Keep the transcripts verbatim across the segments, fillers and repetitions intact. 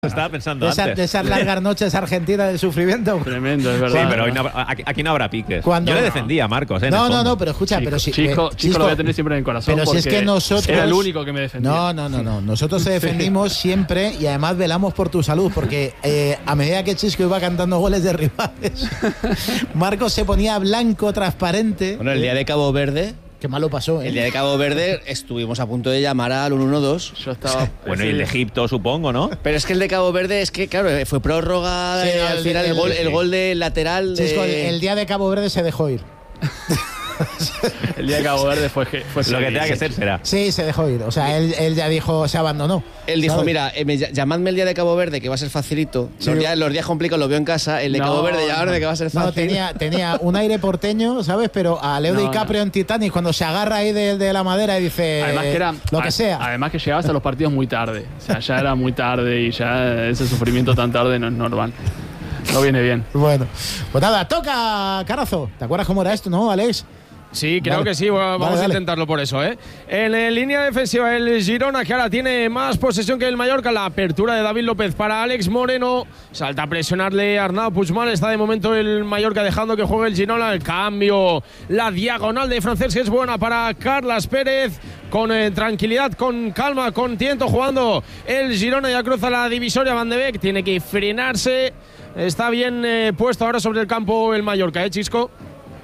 Estaba pensando de, esa, antes. de esas largas noches argentinas del sufrimiento. Tremendo, es verdad. Sí, pero hoy no, aquí, aquí no habrá piques. Cuando, Yo le defendía a Marcos, ¿eh? No, no, no, pero escucha, Chico, pero si. Chico, eh, Chico lo voy a tener siempre en el corazón. Pero si es que nosotros. Era el único que me defendía. No, no, no, no. Nosotros te defendimos siempre y además velamos por tu salud, porque eh, a medida que Chisco iba cantando goles de rivales, Marcos se ponía blanco, transparente. Bueno, el día de Cabo Verde. Qué mal lo pasó, ¿eh? El día de Cabo Verde estuvimos a punto de llamar al uno uno dos. Yo estaba. Bueno, y el de Egipto, supongo, ¿no? Pero es que el de Cabo Verde es que, claro, fue prórroga. Sí, eh, no, al el- final el, el- gol, el gol de lateral. De... Chisco, el, el día de Cabo Verde se dejó ir. El día de Cabo Verde fue, fue Lo que tenga que ser será. Sí, se dejó ir. O sea, él, él ya dijo, se abandonó. Él dijo, ¿sabes? mira, eh, me, llamadme el día de Cabo Verde, que va a ser facilito. Sí. Los, días, los días complicados los veo en casa. El de No, Cabo Verde, no. llamadme que va a ser fácil. No, tenía, tenía un aire porteño, ¿sabes? Pero a Leo No, DiCaprio no. en Titanic, cuando se agarra ahí de, de la madera y dice Además que era. lo que a- sea. Además que llegabas a los partidos muy tarde. O sea, ya era muy tarde y ya ese sufrimiento tan tarde no es normal. No viene bien. Bueno, pues nada, toca, Carazo. ¿Te acuerdas cómo era esto, no, Alex? Sí, creo Vale. que sí, va- vamos Vale, a dale. intentarlo por eso, ¿eh? En, eh, línea defensiva, el Girona, que ahora tiene más posesión que el Mallorca. La apertura de David López para Alex Moreno. Salta a presionarle Arnau Puigmal. Está de momento el Mallorca dejando que juegue el Girona. El cambio, la diagonal de Francés, que es buena para Carlas Pérez. Con eh, tranquilidad, con calma, con tiento jugando el Girona. Ya cruza la divisoria Van de Beek. Tiene que frenarse. Está bien eh, puesto ahora sobre el campo el Mallorca, ¿eh, Chisco?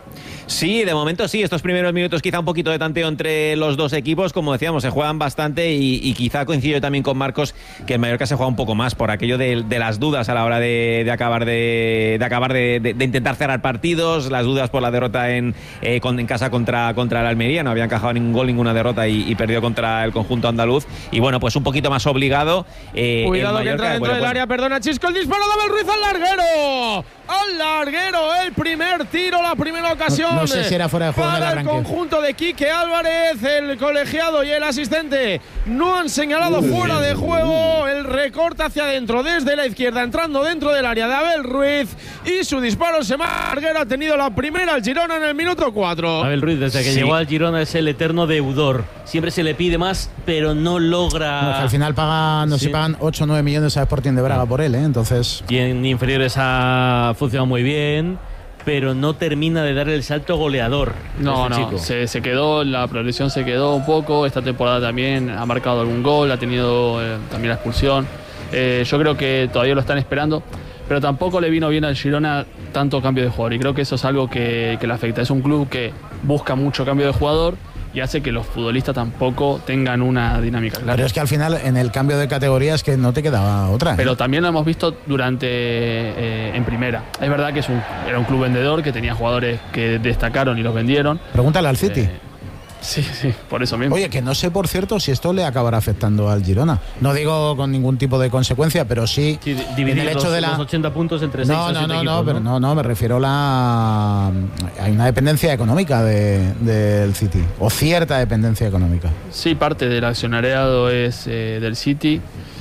Sí, de momento sí, estos primeros minutos quizá un poquito de tanteo entre los dos equipos, como decíamos, se juegan bastante y, y quizá coincido también con Marcos que el Mallorca se juega un poco más por aquello de, de las dudas a la hora de, de acabar de, de acabar de, de, de intentar cerrar partidos, las dudas por la derrota en, eh, con, en casa contra, contra el Almería, no había encajado ningún gol, ninguna derrota y, y perdió contra el conjunto andaluz y bueno, pues un poquito más obligado. Eh, Cuidado el que Mallorca, entra dentro bueno, del pues, área, perdona Chisco, el disparo de Abel Ruiz al larguero. Al larguero, el primer tiro, la primera ocasión. No, no sé si era fuera de juego en el para el arranque. conjunto de Quique Álvarez, el colegiado y el asistente no han señalado fuera de juego. El recorte hacia adentro desde la izquierda, entrando dentro del área de Abel Ruiz y su disparo se marca. Larguero ha tenido la primera al Girona en el minuto cuatro. Abel Ruiz, desde que Sí. llegó al Girona, es el eterno deudor. Siempre se le pide más, pero no logra. Bueno, que al final pagan, no sé Sí. si pagan ocho o nueve millones a Sporting de Braga por él, ¿eh? Entonces. Y en inferiores ha funcionado muy bien, pero no termina de dar el salto goleador. No, este no, chico. se, se quedó, la progresión se quedó un poco. Esta temporada también ha marcado algún gol, ha tenido eh, también la expulsión. Eh, yo creo que todavía lo están esperando, pero tampoco le vino bien al Girona tanto cambio de jugador. Y creo que eso es algo que, que le afecta. Es un club que busca mucho cambio de jugador y hace que los futbolistas tampoco tengan una dinámica clara. Pero es que al final, en el cambio de categoría, es que no te quedaba otra. ¿eh? Pero también lo hemos visto durante eh, en primera. Es verdad que es un, era un club vendedor que tenía jugadores que destacaron y los vendieron. Pregúntale al City. Eh, sí, sí, por eso mismo. Oye, que no sé, por cierto, si esto le acabará afectando al Girona. No digo con ningún tipo de consecuencia, pero sí, Sí, di- en dividir el hecho los, de la... los ochenta puntos entre seis No, o no, siete no, equipos, no, pero no, no, me refiero a la... Hay una dependencia económica de- del City, o cierta dependencia económica. Sí, parte del accionariado es eh, del City.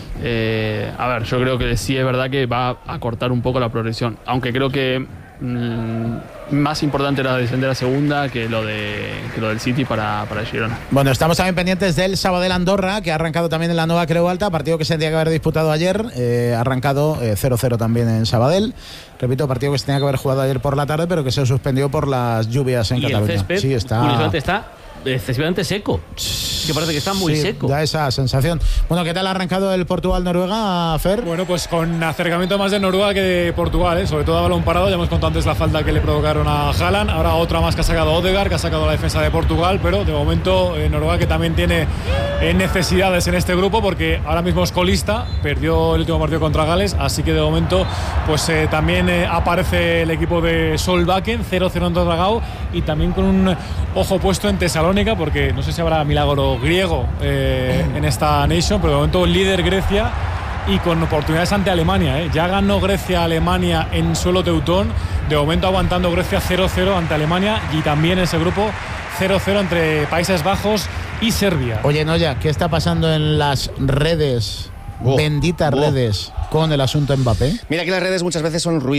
Eh, a ver, yo creo que sí es verdad que va a cortar un poco la progresión, aunque creo que mm, más importante era descender a segunda que lo de que lo del City para, para el Girona. Bueno, estamos también pendientes del Sabadell Andorra, que ha arrancado también en la Nueva Creu Alta, partido que se tendría que haber disputado ayer, eh, ha arrancado eh, cero cero también en Sabadell. Repito, partido que se tenía que haber jugado ayer por la tarde, pero que se suspendió por las lluvias en Y el Cataluña. césped, Sí, está... curiosamente, está excesivamente seco. Que parece que está muy Sí, seco. da esa sensación. Bueno, ¿qué tal ha arrancado el Portugal-Noruega, Fer? Bueno, pues con acercamiento más de Noruega que de Portugal, ¿eh? Sobre todo a balón parado. Ya hemos contado antes la falta que le provocaron a Haaland. Ahora otra más que ha sacado Odegaard, que ha sacado la defensa de Portugal. Pero de momento eh, Noruega, que también tiene eh, necesidades en este grupo, porque ahora mismo es colista, perdió el último partido contra Gales. Así que de momento pues eh, también eh, aparece el equipo de Solbakken, cero cero en Dragao, y también con un ojo puesto en Tesalónica, porque no sé si habrá milagro griego eh, en esta Nation, pero de momento líder Grecia y con oportunidades ante Alemania, ¿eh? Ya ganó Grecia a Alemania en suelo teutón, de momento aguantando Grecia cero cero ante Alemania, y también ese grupo cero cero entre Países Bajos y Serbia. Oye, Noya, ¿qué está pasando en las redes, Oh, benditas oh. redes, con el asunto Mbappé? Mira que las redes muchas veces son ruido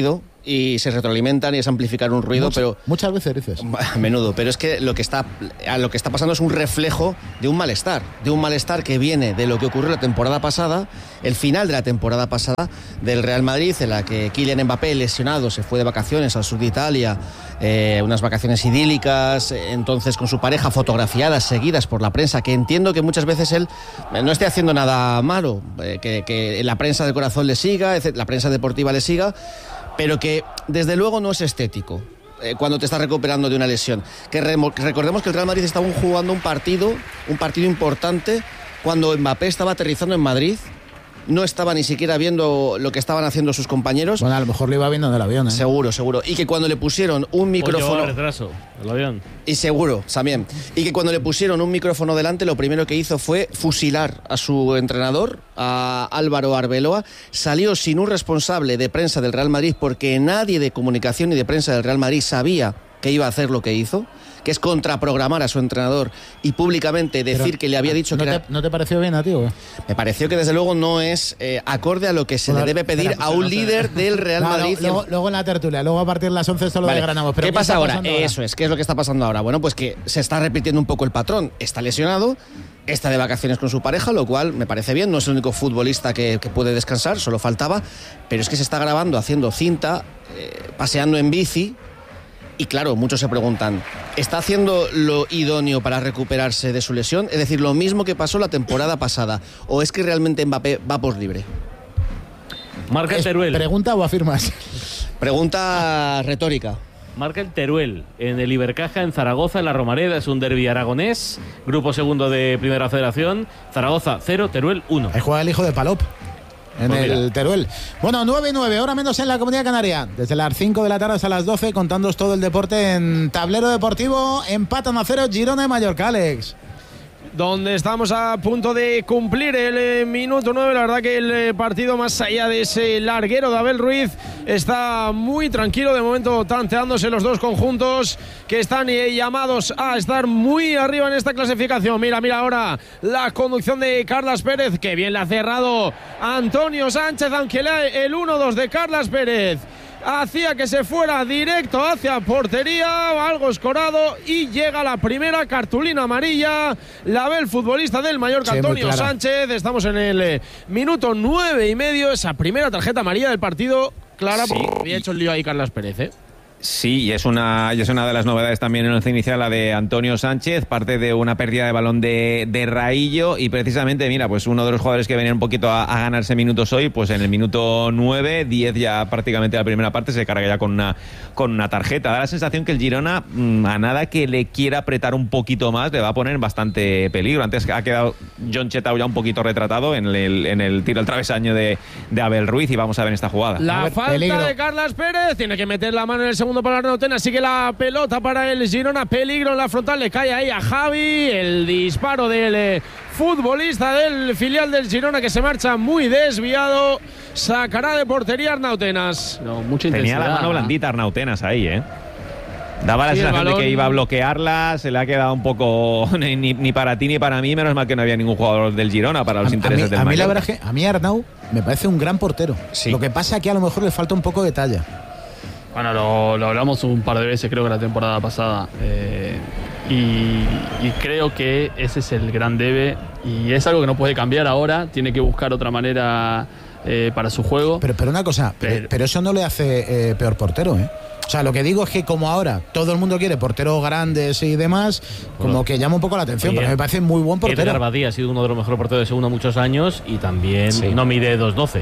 y se retroalimentan y es amplificar un ruido, Much, pero muchas veces dices. a menudo, pero es que lo que está lo que está pasando es un reflejo de un malestar, de un malestar que viene de lo que ocurrió la temporada pasada, el final de la temporada pasada del Real Madrid, en la que Kylian Mbappé, lesionado, se fue de vacaciones al sur de Italia, eh, unas vacaciones idílicas, entonces con su pareja, fotografiadas, seguidas por la prensa, que entiendo que muchas veces él no esté haciendo nada malo, eh, que, que la prensa del corazón le siga, la prensa deportiva le siga, pero que desde luego no es estético eh, cuando te estás recuperando de una lesión. Que re recordemos que el Real Madrid estaba jugando un partido, un partido importante, cuando Mbappé estaba aterrizando en Madrid, no estaba ni siquiera viendo lo que estaban haciendo sus compañeros. Bueno, a lo mejor lo iba viendo en el avión, ¿eh? Seguro, seguro. Y que cuando le pusieron un micrófono... retraso, el avión. Y seguro, también. Y que cuando le pusieron un micrófono delante, lo primero que hizo fue fusilar a su entrenador, a Álvaro Arbeloa. Salió sin un responsable de prensa del Real Madrid, porque nadie de comunicación ni de prensa del Real Madrid sabía que iba a hacer lo que hizo, que es contraprogramar a su entrenador y públicamente decir Pero, que le había dicho ¿no que te, era... ¿No te pareció bien a ti, o qué? Me pareció que desde luego no es eh, acorde a lo que se Bueno, le debe pedir espera, a un no sé. líder del Real No, Madrid. no, luego, luego en la tertulia, luego a partir de las once esto lo Vale. desgranamos. Pero ¿Qué, ¿qué pasa está ahora? pasando ahora? Eso es, ¿qué es lo que está pasando ahora? Bueno, pues que se está repitiendo un poco el patrón. Está lesionado, está de vacaciones con su pareja, lo cual me parece bien. No es el único futbolista que, que puede descansar, solo faltaba. Pero es que se está grabando haciendo cinta, eh, paseando en bici. Y claro, muchos se preguntan, ¿está haciendo lo idóneo para recuperarse de su lesión? Es decir, lo mismo que pasó la temporada pasada. ¿O es que realmente Mbappé va por libre? Marca el Teruel. ¿Pregunta o afirmas? Pregunta retórica. Marca el Teruel en el Ibercaja, en Zaragoza, en la Romareda. Es un derbi aragonés. Grupo segundo de Primera Federación. Zaragoza cero, Teruel uno. Ahí juega el hijo de Palop. En Pues el mira. Teruel. Bueno, nueve y nueve, hora menos en la Comunidad Canaria. Desde las cinco de la tarde hasta las doce, contándoos todo el deporte en Tablero Deportivo. Empatan a cero Girona y Mallorca, Alex. Donde estamos a punto de cumplir el eh, minuto nueve. La verdad que el eh, partido, más allá de ese larguero de Abel Ruiz, está muy tranquilo. De momento tanteándose los dos conjuntos que están eh, llamados a estar muy arriba en esta clasificación. Mira, mira ahora la conducción de Carlas Pérez. Que bien la ha cerrado Antonio Sánchez, aunque el uno dos de Carlas Pérez hacía que se fuera directo hacia portería, algo escorado, y llega la primera cartulina amarilla. La ve el futbolista del Mallorca, Sí, Antonio Sánchez. Estamos en el eh, minuto nueve y medio. Esa primera tarjeta amarilla del partido, clara, Sí. porque había hecho el lío ahí Carlas Pérez, ¿eh? Sí, y es una, y es una de las novedades también en el once inicial, la de Antonio Sánchez, parte de una pérdida de balón de, de Raillo, y precisamente, mira, pues uno de los jugadores que venían un poquito a, a ganarse minutos hoy, pues en el minuto nueve, diez ya prácticamente la primera parte, se carga ya con una, con una tarjeta. Da la sensación que el Girona, mmm, a nada que le quiera apretar un poquito más, le va a poner en bastante peligro. Antes ha quedado John Chetao ya un poquito retratado en el, en el tiro al travesaño de, de Abel Ruiz, y vamos a ver en esta jugada. La ver, falta peligro. de Carlas Pérez, tiene que meter la mano en el segundo para Arnautena, sigue la pelota para el Girona, peligro en la frontal, le cae ahí a Javi, el disparo del eh, futbolista del filial del Girona, que se marcha muy desviado, sacará de portería Arnautenas. No, mucha Tenía intensidad. la mano blandita Arnautenas ahí, ¿eh? Daba la Sí, el sensación de balón- que iba a bloquearla, se le ha quedado un poco ni, ni para ti ni para mí, menos mal que no había ningún jugador del Girona para los A, a intereses mí, del a mí la Mallorca. verdad es que a mí Arnau me parece un gran portero. Sí. Lo que pasa es que a lo mejor le falta un poco de talla. Bueno, lo, lo hablamos un par de veces, creo que la temporada pasada. eh, y, y creo que ese es el gran debe. Y es algo que no puede cambiar ahora. Tiene que buscar otra manera eh, para su juego. Pero, pero una cosa, pero, Pero- pero eso no le hace eh, peor portero, ¿eh? O sea, lo que digo es que como ahora todo el mundo quiere porteros grandes y demás, como Bueno. que llama un poco la atención, Oye, porque me parece muy buen Edgar portero. Badía ha sido uno de los mejores porteros de segunda muchos años y también Sí. no mide dos doce.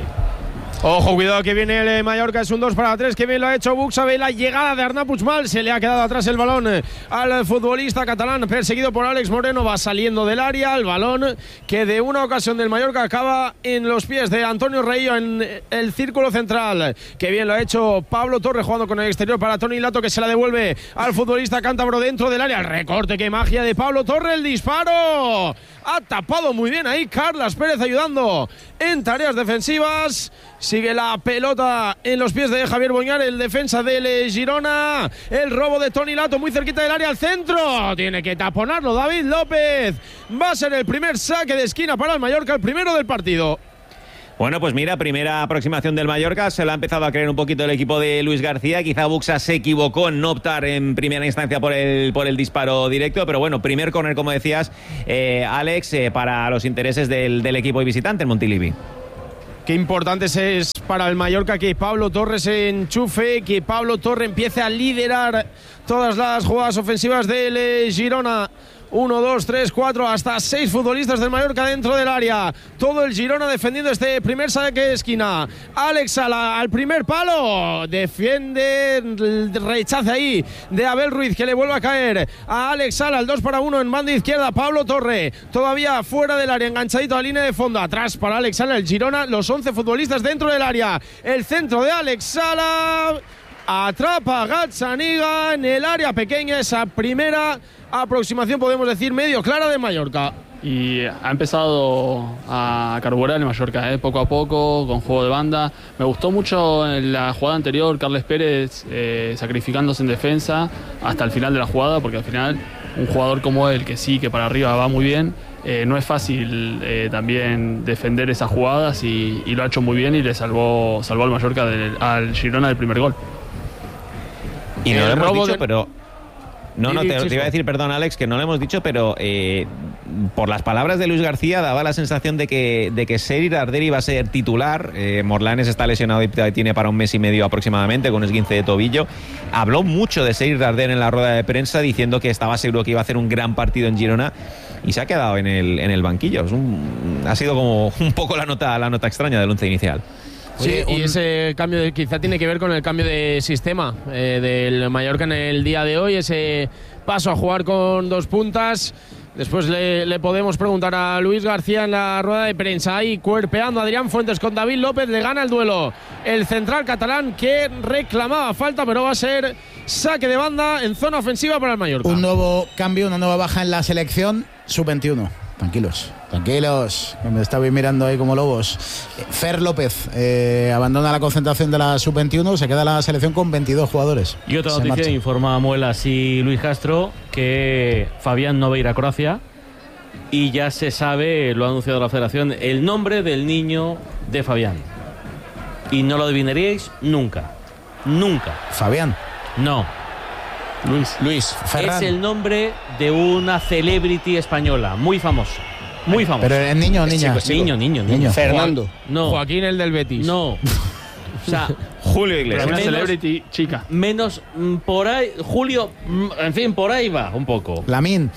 Ojo, cuidado que viene el eh, Mallorca, es un dos para tres, que bien lo ha hecho Buxabe, la llegada de Arnau Puigmal, se le ha quedado atrás el balón eh, al futbolista catalán, perseguido por Alex Moreno, va saliendo del área, el balón que de una ocasión del Mallorca acaba en los pies de Antonio Reillo en eh, el círculo central, que bien lo ha hecho Pablo Torres jugando con el exterior para Toni Lato, que se la devuelve al futbolista cántabro dentro del área, el recorte, qué magia de Pablo Torres, el disparo, ha tapado muy bien ahí Carlas Pérez ayudando en tareas defensivas. Sigue la pelota en los pies de Javier Boñar, el defensa del Girona. El robo de Toni Lato muy cerquita del área al centro. Tiene que taponarlo David López. Va a ser el primer saque de esquina para el Mallorca, el primero del partido. Bueno, pues mira, primera aproximación del Mallorca, se lo ha empezado a creer un poquito el equipo de Luis García, quizá Buxa se equivocó en no optar en primera instancia por el, por el disparo directo, pero bueno, primer córner, como decías, eh, Alex, eh, para los intereses del, del equipo visitante, el Montilivi. Qué importante es para el Mallorca que Pablo Torre se enchufe, que Pablo Torre empiece a liderar todas las jugadas ofensivas del eh, Girona. Uno, dos, tres, cuatro, hasta seis futbolistas del Mallorca dentro del área. Todo el Girona defendiendo este primer saque de esquina. Alex Sala al primer palo. Defiende, rechace ahí de Abel Ruiz, que le vuelve a caer a Alex Sala. El dos para uno en banda izquierda. Pablo Torre todavía fuera del área, enganchadito a la línea de fondo. Atrás para Alex Sala el Girona. Los once futbolistas dentro del área. El centro de Alex Sala. Atrapa a Gazzaniga en el área pequeña. Esa primera aproximación, podemos decir, medio clara de Mallorca. Y ha empezado a carburar el Mallorca, ¿eh? poco a poco, con juego de banda. Me gustó mucho en la jugada anterior, Carles Pérez eh, sacrificándose en defensa hasta el final de la jugada, porque al final un jugador como él, que sí, que para arriba va muy bien, eh, no es fácil eh, también defender esas jugadas y, y lo ha hecho muy bien y le salvó, salvó al Mallorca del, al Girona del primer gol. Y no el lo hemos robo dicho, de... pero... No, no, Sí, te, sí, te iba a decir, perdón, Alex, que no lo hemos dicho, pero eh, por las palabras de Luis García daba la sensación de que, de que Sergi Darder iba a ser titular. Eh, Morlanes está lesionado y tiene para un mes y medio aproximadamente con esguince de tobillo. Habló mucho de Sergi Darder en la rueda de prensa diciendo que estaba seguro que iba a hacer un gran partido en Girona y se ha quedado en el, en el banquillo. Es un, ha sido como un poco la nota, la nota extraña del once inicial. Sí, Oye, y un... ese cambio de, quizá tiene que ver con el cambio de sistema eh, del Mallorca en el día de hoy, ese paso a jugar con dos puntas. Después le, le podemos preguntar a Luis García en la rueda de prensa. Ahí cuerpeando a Adrián Fuentes con David López, le gana el duelo el central catalán, que reclamaba falta, pero va a ser saque de banda en zona ofensiva para el Mallorca. Un nuevo cambio, una nueva baja en la selección, sub veintiuno. Tranquilos, tranquilos, que me estabais mirando ahí como lobos. Fer López eh, abandona la concentración de la sub veintiuno, se queda la selección con veintidós jugadores. Y otra Se noticia, marcha. informa Muelas y Luis Castro, que Fabián no va a ir a Croacia y ya se sabe, lo ha anunciado la federación, el nombre del niño de Fabián. Y no lo adivinaríais nunca, nunca. Fabián. No. Luis. Luis. Ferran. Es el nombre de una celebrity española, muy famosa. Muy famosa. Pero es niño o niña. chico, chico. Niño, niño, niño. Niño. Fernando. No. Joaquín, el del Betis. No. O sea, Julio Pero Iglesias. una menos- celebrity chica. menos mm, por ahí, Julio, mm, en fin, por ahí va un poco. Lamín.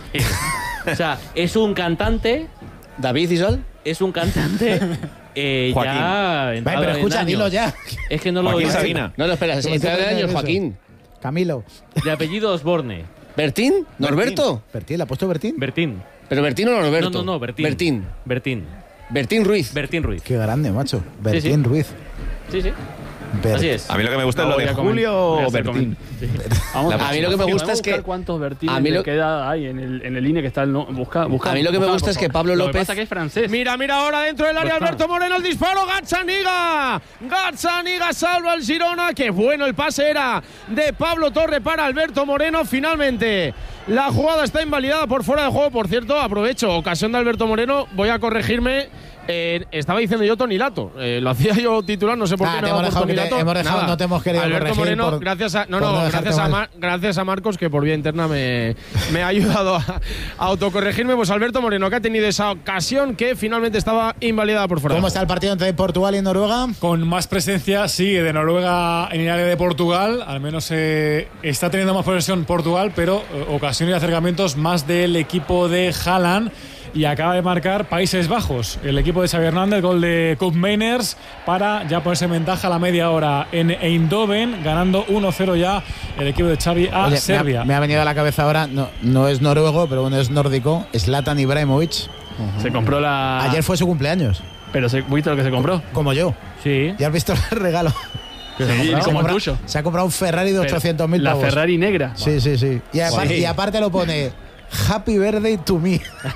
O sea, es un cantante, David Isal. es un cantante eh, Joaquín. ya Vale, entrado pero en escucha, años. dilo ya. Es que no lo Joaquín oí. Sabina. No, no, espera, ¿Cómo entrada se de llama años eso? Joaquín. Camilo. De apellido Osborne. ¿Bertín? ¿Norberto? Bertín, ¿le ha puesto Bertín? Bertín. ¿Pero Bertín o Norberto? No, no, no, Bertín. Bertín. Bertín. Bertín Ruiz. Bertín Ruiz. Qué grande, macho. Bertín sí. Ruiz. Sí, sí. Bert- Así es. A mí lo que me gusta No es lo voy de a comen- Julio voy a o hacer Bertín. Vamos La A mí lo que me gusta Vamos a es que- buscar cuántos Bertines a mí le lo- queda ahí en el, en el línea que está el no, busca, busca, A mí lo que me busca, gusta por es que favor. Pablo Lo que López- pasa que es francés. Mira, mira ahora dentro del área No está. Alberto Moreno, el disparo, Gazzaniga. Gazzaniga salva al Girona. Qué bueno el pase era de Pablo Torre para Alberto Moreno. Finalmente la jugada está invalidada por fuera de juego. Por cierto, aprovecho, ocasión de Alberto Moreno, voy a corregirme. Eh, estaba diciendo yo Toni Lato, eh, lo hacía yo titular, no sé por Ah, qué te me he hemos dado por dejado Toni que te- Lato. hemos dejado, Nada. no te hemos querido Alberto corregir Moreno, por- gracias a no, por no no, dejarte gracias a, mal. Mar- gracias a Marcos, que por vía interna me, me ha ayudado a, a autocorregirme. Pues Alberto Moreno, que ha tenido esa ocasión que finalmente estaba invalidada por fuera. ¿Cómo está el partido entre Portugal y Noruega? Con más presencia, sí, de Noruega en el área de Portugal. Al menos eh, está teniendo más posesión Portugal, pero eh, ocasiones y acercamientos más del equipo de Haaland. Y acaba de marcar Países Bajos, el equipo de Xavi Hernández, gol de Koopmeiners, para ya ponerse en ventaja a la media hora en Eindhoven, ganando uno cero ya el equipo de Xavi a Oye, me, Serbia. ha, me ha venido a la cabeza ahora, no, no es noruego, pero bueno, es nórdico, Zlatan Ibrahimovic. Se compró la. Ayer fue su cumpleaños, Pero se, ¿viste lo que se compró? como yo. Sí. ¿Ya has visto el regalo? Sí, Se ha como el comprado- tuyo. Se ha comprado un Ferrari de Pero ochocientos mil La pavos. Ferrari negra. Sí, sí, sí. Y aparte, Sí. y aparte lo pone Happy Birthday to me.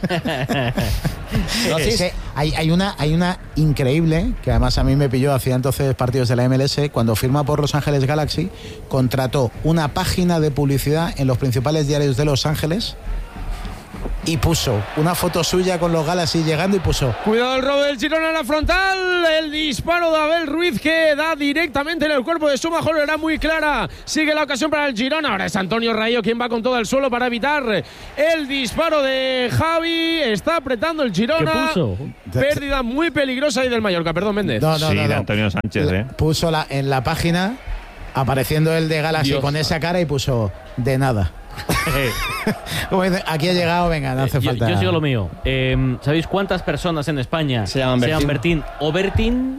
¿No Es hacéis? que hay, hay, una, hay una increíble, que además a mí me pilló, hacía entonces partidos de la M L S, cuando firma por Los Ángeles Galaxy, contrató una página de publicidad en los principales diarios de Los Ángeles y puso una foto suya con los Galaxy llegando y puso. Cuidado el robo del Girona en la frontal. El disparo de Abel Ruiz que da directamente en el cuerpo de Sumajoro. Era muy clara. Sigue la ocasión para el Girona. Ahora es Antonio Raillo quien va con todo el suelo para evitar el disparo de Javi. Está apretando el Girona. ¿Qué puso? Pérdida muy peligrosa ahí del Mallorca. Perdón, Méndez. No, no, sí, no, no. de Antonio Sánchez, ¿eh? Puso la, en la página apareciendo el de Galaxy Dios. con esa cara y puso de nada. Como dice, aquí ha llegado, venga, no hace yo, falta. yo sigo lo mío. Eh, ¿Sabéis cuántas personas en España Se llaman Bertín. Bertín o Bertín?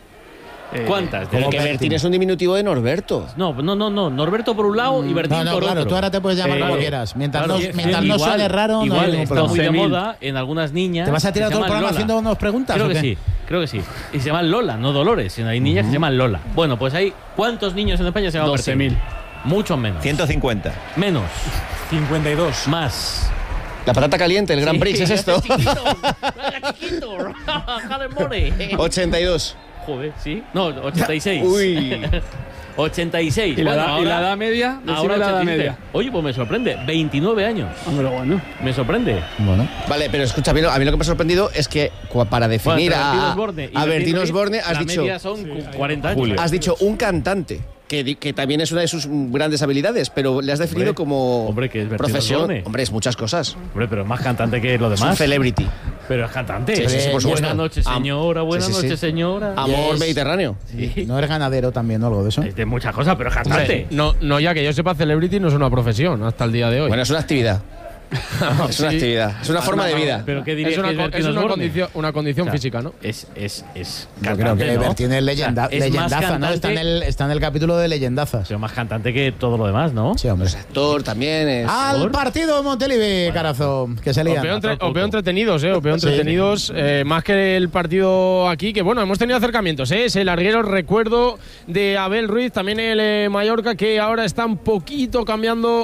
Eh, ¿Cuántas? Como que Bertín. Bertín es un diminutivo de Norberto. No, no, no, no. Norberto por un lado y Bertín No, no, por claro, otro. tú ahora te puedes llamar Eh, como claro. quieras. Mientras Claro, no, sí, mientras sí, no igual, suene raro, no igual hay ningún está problema. muy de doce mil. moda en algunas niñas. ¿Te vas a tirar que se todo el llaman programa Lola. haciendo unas preguntas? Creo o que qué? sí, creo que sí. Y se llaman Lola, no Dolores, sino hay niñas que se llaman Lola. Bueno, pues hay ¿cuántos niños en España se llaman doce Bertín? mil. Muchos menos. ciento cincuenta. Menos. cincuenta y dos. Más. La patata caliente, el Grand Sí, Prix, ¿es esto? chiquito. Venga, chiquito. Jade More. ochenta y dos. Joder, ¿sí? No, ochenta y seis. Uy. ochenta y seis. ¿Y la, Bueno, edad- y ahora- la edad media? Decime Ahora la edad ochenta y siete. media. Oye, pues me sorprende. veintinueve años. Hombre, bueno. Me sorprende. Bueno. Vale, pero escucha, a mí, lo- a mí lo que me ha sorprendido es que cua- para definir Bueno, entre Bertín a, Osborne y a Bertín Ruiz, Osborne has la dicho, media son cu- cuarenta años. Julio. has dicho un cantante, que, di- que también es una de sus grandes habilidades, pero le has definido Hombre, como hombre, que es Bertín profesión. Osborne. Hombre, es muchas cosas. Hombre, pero es más cantante que lo Es un demás. celebrity. Pero es cantante. Sí, sí, sí, por supuesto. Buenas noches, Am- señora. Buenas sí, sí, sí. noches, señora. Amor Yes. mediterráneo. Sí. ¿No eres ganadero también o algo de eso? Es de muchas cosas, pero es cantante. Hombre, no, no, ya que yo sepa, Celebrity no es una profesión hasta el día de hoy. Bueno, es una actividad. Es una Sí. actividad. Es una forma de vida. Pero ¿qué diría es una, que es co- Bertín es una Osborne? condición, una condición O sea, física, ¿no? Es, es, es Yo creo cantante, que ¿no? Bertín es, leyenda, O sea, es más leyendaza, ¿no? Está en, cantante- el, está en el capítulo de leyendazas. Pero más cantante que todo lo demás, ¿no? Sí, hombre. Actor también es. Al ¿Por? partido de Montelivi, carazo, que se O peor, lían. entre- otro o peor poco. entretenidos, ¿eh? O peor Sí. entretenidos, eh, más que el partido aquí, que bueno, hemos tenido acercamientos, ¿eh? Es el larguero, recuerdo de Abel Ruiz, también el eh, Mallorca, que ahora está un poquito cambiando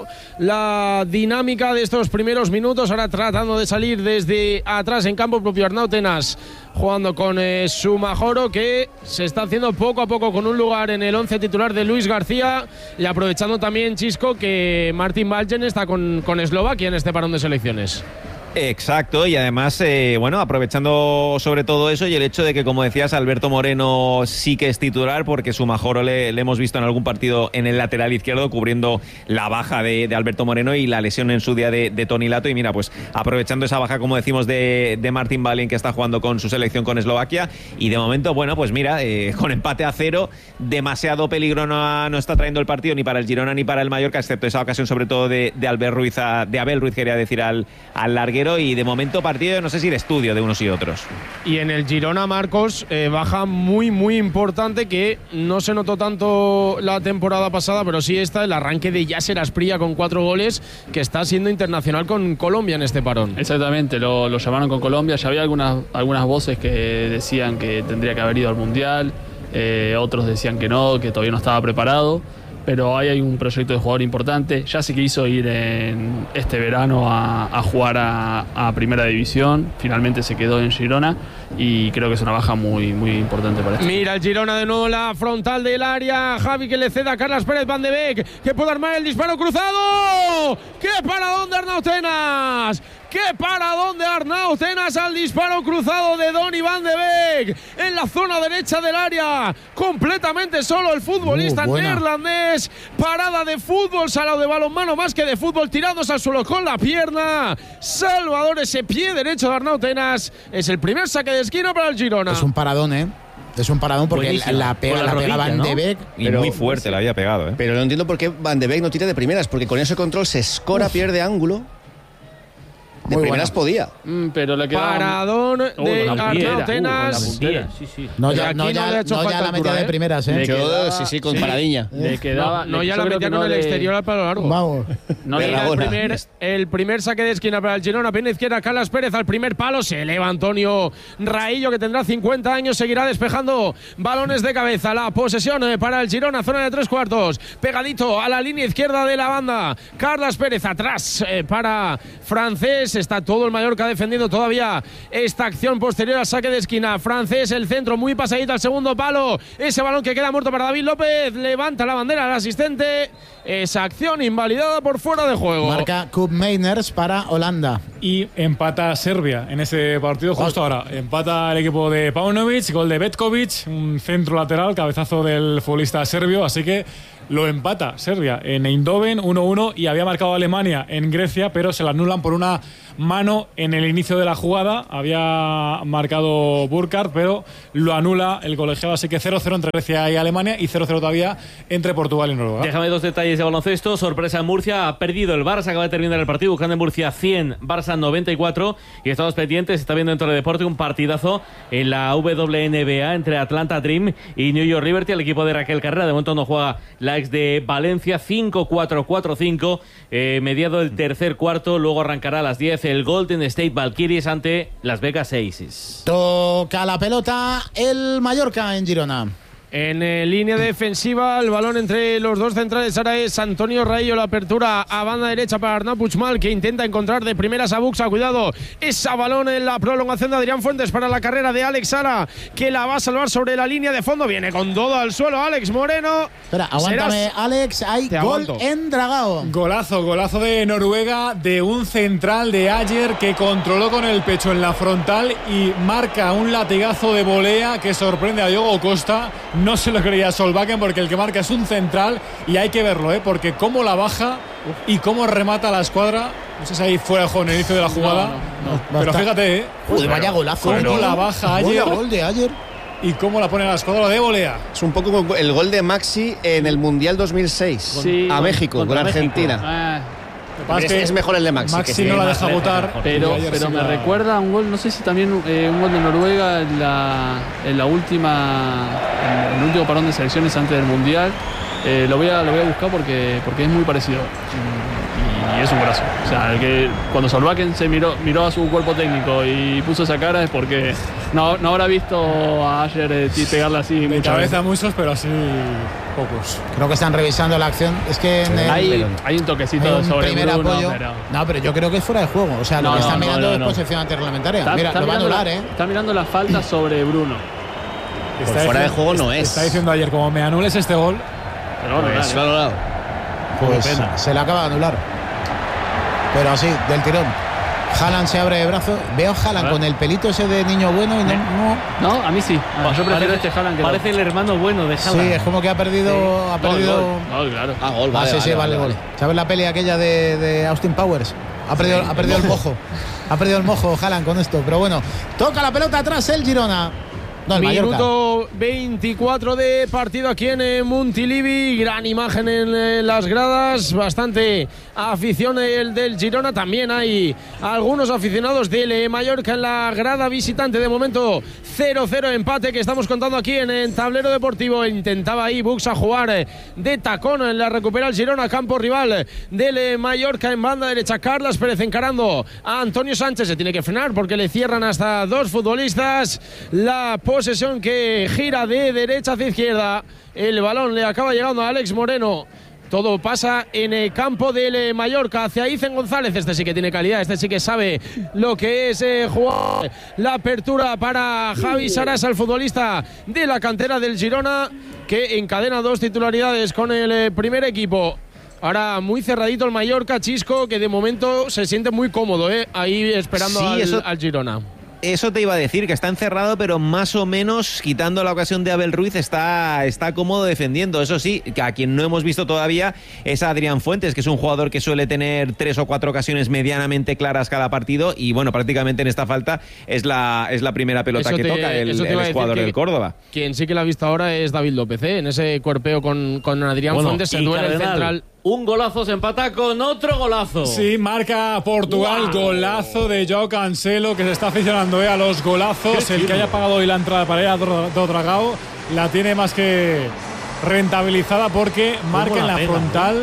la dinámica de estos primeros minutos, ahora tratando de salir desde atrás en campo propio. Arnau Tenas jugando con eh, Sumajoro, que se está haciendo poco a poco con un lugar en el once titular de Luis García, y aprovechando también, Chisco, que Martin Baljen está con, con Eslovaquia en este parón de selecciones. Exacto, y además, eh, bueno, aprovechando sobre todo eso y el hecho de que, como decías, Alberto Moreno sí que es titular, porque Sumajoro le, le hemos visto en algún partido en el lateral izquierdo cubriendo la baja de, de Alberto Moreno y la lesión en su día de, de Toni Lato. Y mira, pues aprovechando esa baja, como decimos, de, de Martin Baljen, que está jugando con su selección con Eslovaquia. Y de momento, bueno, pues mira, eh, con empate a cero, demasiado peligro no, ha- no está trayendo el partido ni para el Girona ni para el Mallorca, excepto esa ocasión sobre todo de, de Albert Ruiz, a- de Abel Ruiz, quería decir, al, al larguero. Y de momento partido, no sé si de estudio de unos y otros. Y en el Girona, Marcos, eh, baja muy, muy importante, que no se notó tanto la temporada pasada, pero sí está el arranque de Yasser Asprilla con cuatro goles, que está siendo internacional con Colombia en este parón. Exactamente, lo, lo llamaron con Colombia. Ya había algunas, algunas voces que decían que tendría que haber ido al Mundial, eh, otros decían que no, que todavía no estaba preparado. Pero ahí hay un proyecto de jugador importante. Ya se quiso ir en este verano a, a jugar a, a Primera División. Finalmente se quedó en Girona y creo que es una baja muy, muy importante para esto. Mira el Girona de nuevo, la frontal del área. Javi, que le ceda a Carlos Pérez Van de Beek, que puede armar el disparo cruzado. ¡Qué paradón de Arnau Tenas! ¡Qué paradón de Arnau Tenas al disparo cruzado de Donny Van de Beek! En la zona derecha del área, completamente solo el futbolista Uh, buena. neerlandés. Parada de fútbol, salado de balonmano más que de fútbol, tirándose al suelo con la pierna. Salvador, ese pie derecho de Arnau Tenas. Es el primer saque de esquina para el Girona. Es un paradón, ¿eh? Es un paradón porque Buenísimo. la pega, Con la la pega rodilla, Van ¿no? de Beek. Y Pero- muy fuerte la había pegado, ¿eh? Pero no entiendo por qué Van de Beek no tira de primeras, porque con ese control se escora, pierde ángulo. De Muy primeras buena. podía. Mm, pero le quedaba... Paradón Uh, de con la puntera, Arnau uh, con Tenas. la puntera. Sí, sí. No Pero ya, aquí no no ya, le ha hecho no ya falta la altura, metía de ¿eh? primeras, ¿eh? Le Yo, quedaba- sí, sí, con sí. paradiña. Le quedaba, No, no le- ya yo la creo metía que con no el le- exterior al palo largo. Vamos. no le- Mira el Verragona. primer, el primer saque de esquina para el Girona, pierna izquierda, Carlos Pérez al primer palo, se eleva Antonio Raillo, que tendrá cincuenta años, seguirá despejando balones de cabeza. La posesión eh, para el Girona, zona de tres cuartos, pegadito a la línea izquierda de la banda. Carlos Pérez atrás eh, para Francés, está todo el Mallorca defendiendo todavía esta acción posterior al saque de esquina. Francés, el centro muy pasadito al segundo palo, ese balón que queda muerto para David López, levanta la bandera al asistente, esa acción invalidada por fuera de juego. Marca Koop Meiners para Holanda. y empata Serbia en ese partido justo ahora. Empata el equipo de Paunovic, gol de Betkovic, un centro lateral, cabezazo del futbolista serbio, así que lo empata Serbia en Eindhoven uno uno, y había marcado Alemania en Grecia, pero se la anulan por una mano en el inicio de la jugada. Había marcado Burkhardt, pero lo anula el colegiado, así que cero cero entre Grecia y Alemania y cero cero todavía entre Portugal y Noruega. Déjame dos detalles de baloncesto. Sorpresa en Murcia, ha perdido el Barça, acaba de terminar el partido, buscando en Murcia cien, Barça noventa y cuatro, y estamos pendientes, está viendo en Teledeporte un partidazo en la W N B A entre Atlanta Dream y New York Liberty, el equipo de Raquel Carrera. De momento no juega la ex de Valencia. Cinco cuatro cuatro cinco, eh, mediado el tercer cuarto, luego arrancará a las diez el Golden State Valkyries ante Las Vegas Aces. Toca la pelota el Mallorca en Girona. En eh, línea defensiva, el balón entre los dos centrales. Ahora es Antonio Raillo, la apertura a banda derecha para Arnau Puigmal, que intenta encontrar de primeras a Buxa. Cuidado, esa balón en la prolongación de Adrián Fuentes para la carrera de Alex Sara, que la va a salvar sobre la línea de fondo. Viene con todo al suelo Alex Moreno. Espera, aguántame, Serás... Alex. Hay Te gol aguanto. en Dragao. Golazo, golazo de Noruega, de un central de Ayer que controló con el pecho en la frontal y marca un latigazo de volea que sorprende a Diogo Costa. No se lo creía Solbakken, porque el que marca es un central, y hay que verlo, ¿eh? Porque cómo la baja y cómo remata la escuadra. No sé si ahí fuera de juego en el inicio de la jugada, No, no, no. pero fíjate, ¿eh? Joder, vaya golazo. Cómo ¿eh? la baja Vaya Ayer gol de Ayer. y cómo la pone a la escuadra de volea. Es un poco como el gol de Maxi en el Mundial dos mil seis Sí, a con- México, con contra Argentina. Ah, Lo que pasa Es, es mejor el de Maxi. Maxi que no sí. la más deja lejos, votar. mejor. pero Ayer pero sí me la- recuerda a un gol, no sé si también eh, un gol de Noruega en la, en la última en el último parón de selecciones antes del Mundial. Eh, lo voy a lo voy a buscar porque porque es muy parecido y, y es un golazo. O sea, el que cuando Solbakken se miró miró a su cuerpo técnico y puso esa cara es porque no, no habrá visto a Ayer eh, pegarla así De muchas cabeza veces. muchos, pero así pocos. Creo que están revisando la acción. Es que en el, Hay, hay un toquecito hay un sobre primer Bruno, apoyo. pero No, pero yo creo que es fuera de juego. O sea, lo No, que están no, mirando no, es no. posesión antirreglamentaria. Está, Mira, está lo va a mirando anular, la, ¿eh? está mirando la falta sobre Bruno. Está fuera de diciendo- juego no es. Está diciendo Ayer, como me anules este gol. Pero bueno, Pues, dale. claro, Pues pena. se le acaba de anular. Pero así, del tirón. Haaland se abre de brazo. Veo a Haaland A ver. con el pelito ese de niño bueno y no. ¿Eh? no- No, a mí sí. Ah, yo prefiero este Haaland que no. Parece el hermano bueno de Sí, Haaland. es como que ha perdido. Ha Gol, perdido. gol, gol, claro. Ah, gol, Ah, vale, sí, sí, vale, vale, gol. ¿Sabes la peli aquella de, de Austin Powers? Ha perdido, ha perdido el mojo. Ha perdido el mojo Haaland con esto. Pero bueno, toca la pelota atrás el Girona. No, el Mallorca. Minuto veinticuatro de partido aquí en eh, Montilivi. Gran imagen en eh, las gradas. Bastante afición del, del Girona. También hay algunos aficionados del eh, Mallorca en la grada visitante. De momento cero cero empate que estamos contando aquí en el tablero deportivo. Intentaba ahí Buxa jugar eh, de tacón. La recupera el Girona, campo rival del eh, Mallorca en banda derecha. Carlas Pérez encarando a Antonio Sánchez. Se tiene que frenar porque le cierran hasta dos futbolistas. La posesión que gira de derecha hacia izquierda. El balón le acaba llegando a Alex Moreno. Todo pasa en el campo del Mallorca hacia Icen González. Este sí que tiene calidad, este sí que sabe lo que es eh, jugar. La apertura para Javi Sarasa, el futbolista de la cantera del Girona, que encadena dos titularidades con el eh, primer equipo. Ahora muy cerradito el Mallorca, Chisco, que de momento se siente muy cómodo, ¿eh? Ahí esperando Sí, al, eso- al Girona. Eso te iba a decir, que está encerrado, pero más o menos, quitando la ocasión de Abel Ruiz, está, está cómodo defendiendo. Eso sí, que a quien no hemos visto todavía es a Adrián Fuentes, que es un jugador que suele tener tres o cuatro ocasiones medianamente claras cada partido, y bueno, prácticamente en esta falta es la, es la primera pelota Eso que te- toca el, eso te iba a el decir jugador que- del Córdoba. Quien sí que la ha visto ahora es David López, ¿eh? En ese cuerpeo con, con Adrián Bueno, Fuentes, se y duele el Cardenal, central. un golazo, se empata con otro golazo. Sí, marca Portugal, Wow. golazo de Joao Cancelo, que se está aficionando eh, a los golazos. Qué El que tiro. haya pagado hoy la entrada para ir a Dro- Dragao la tiene más que rentabilizada, porque marca la en la pega, frontal,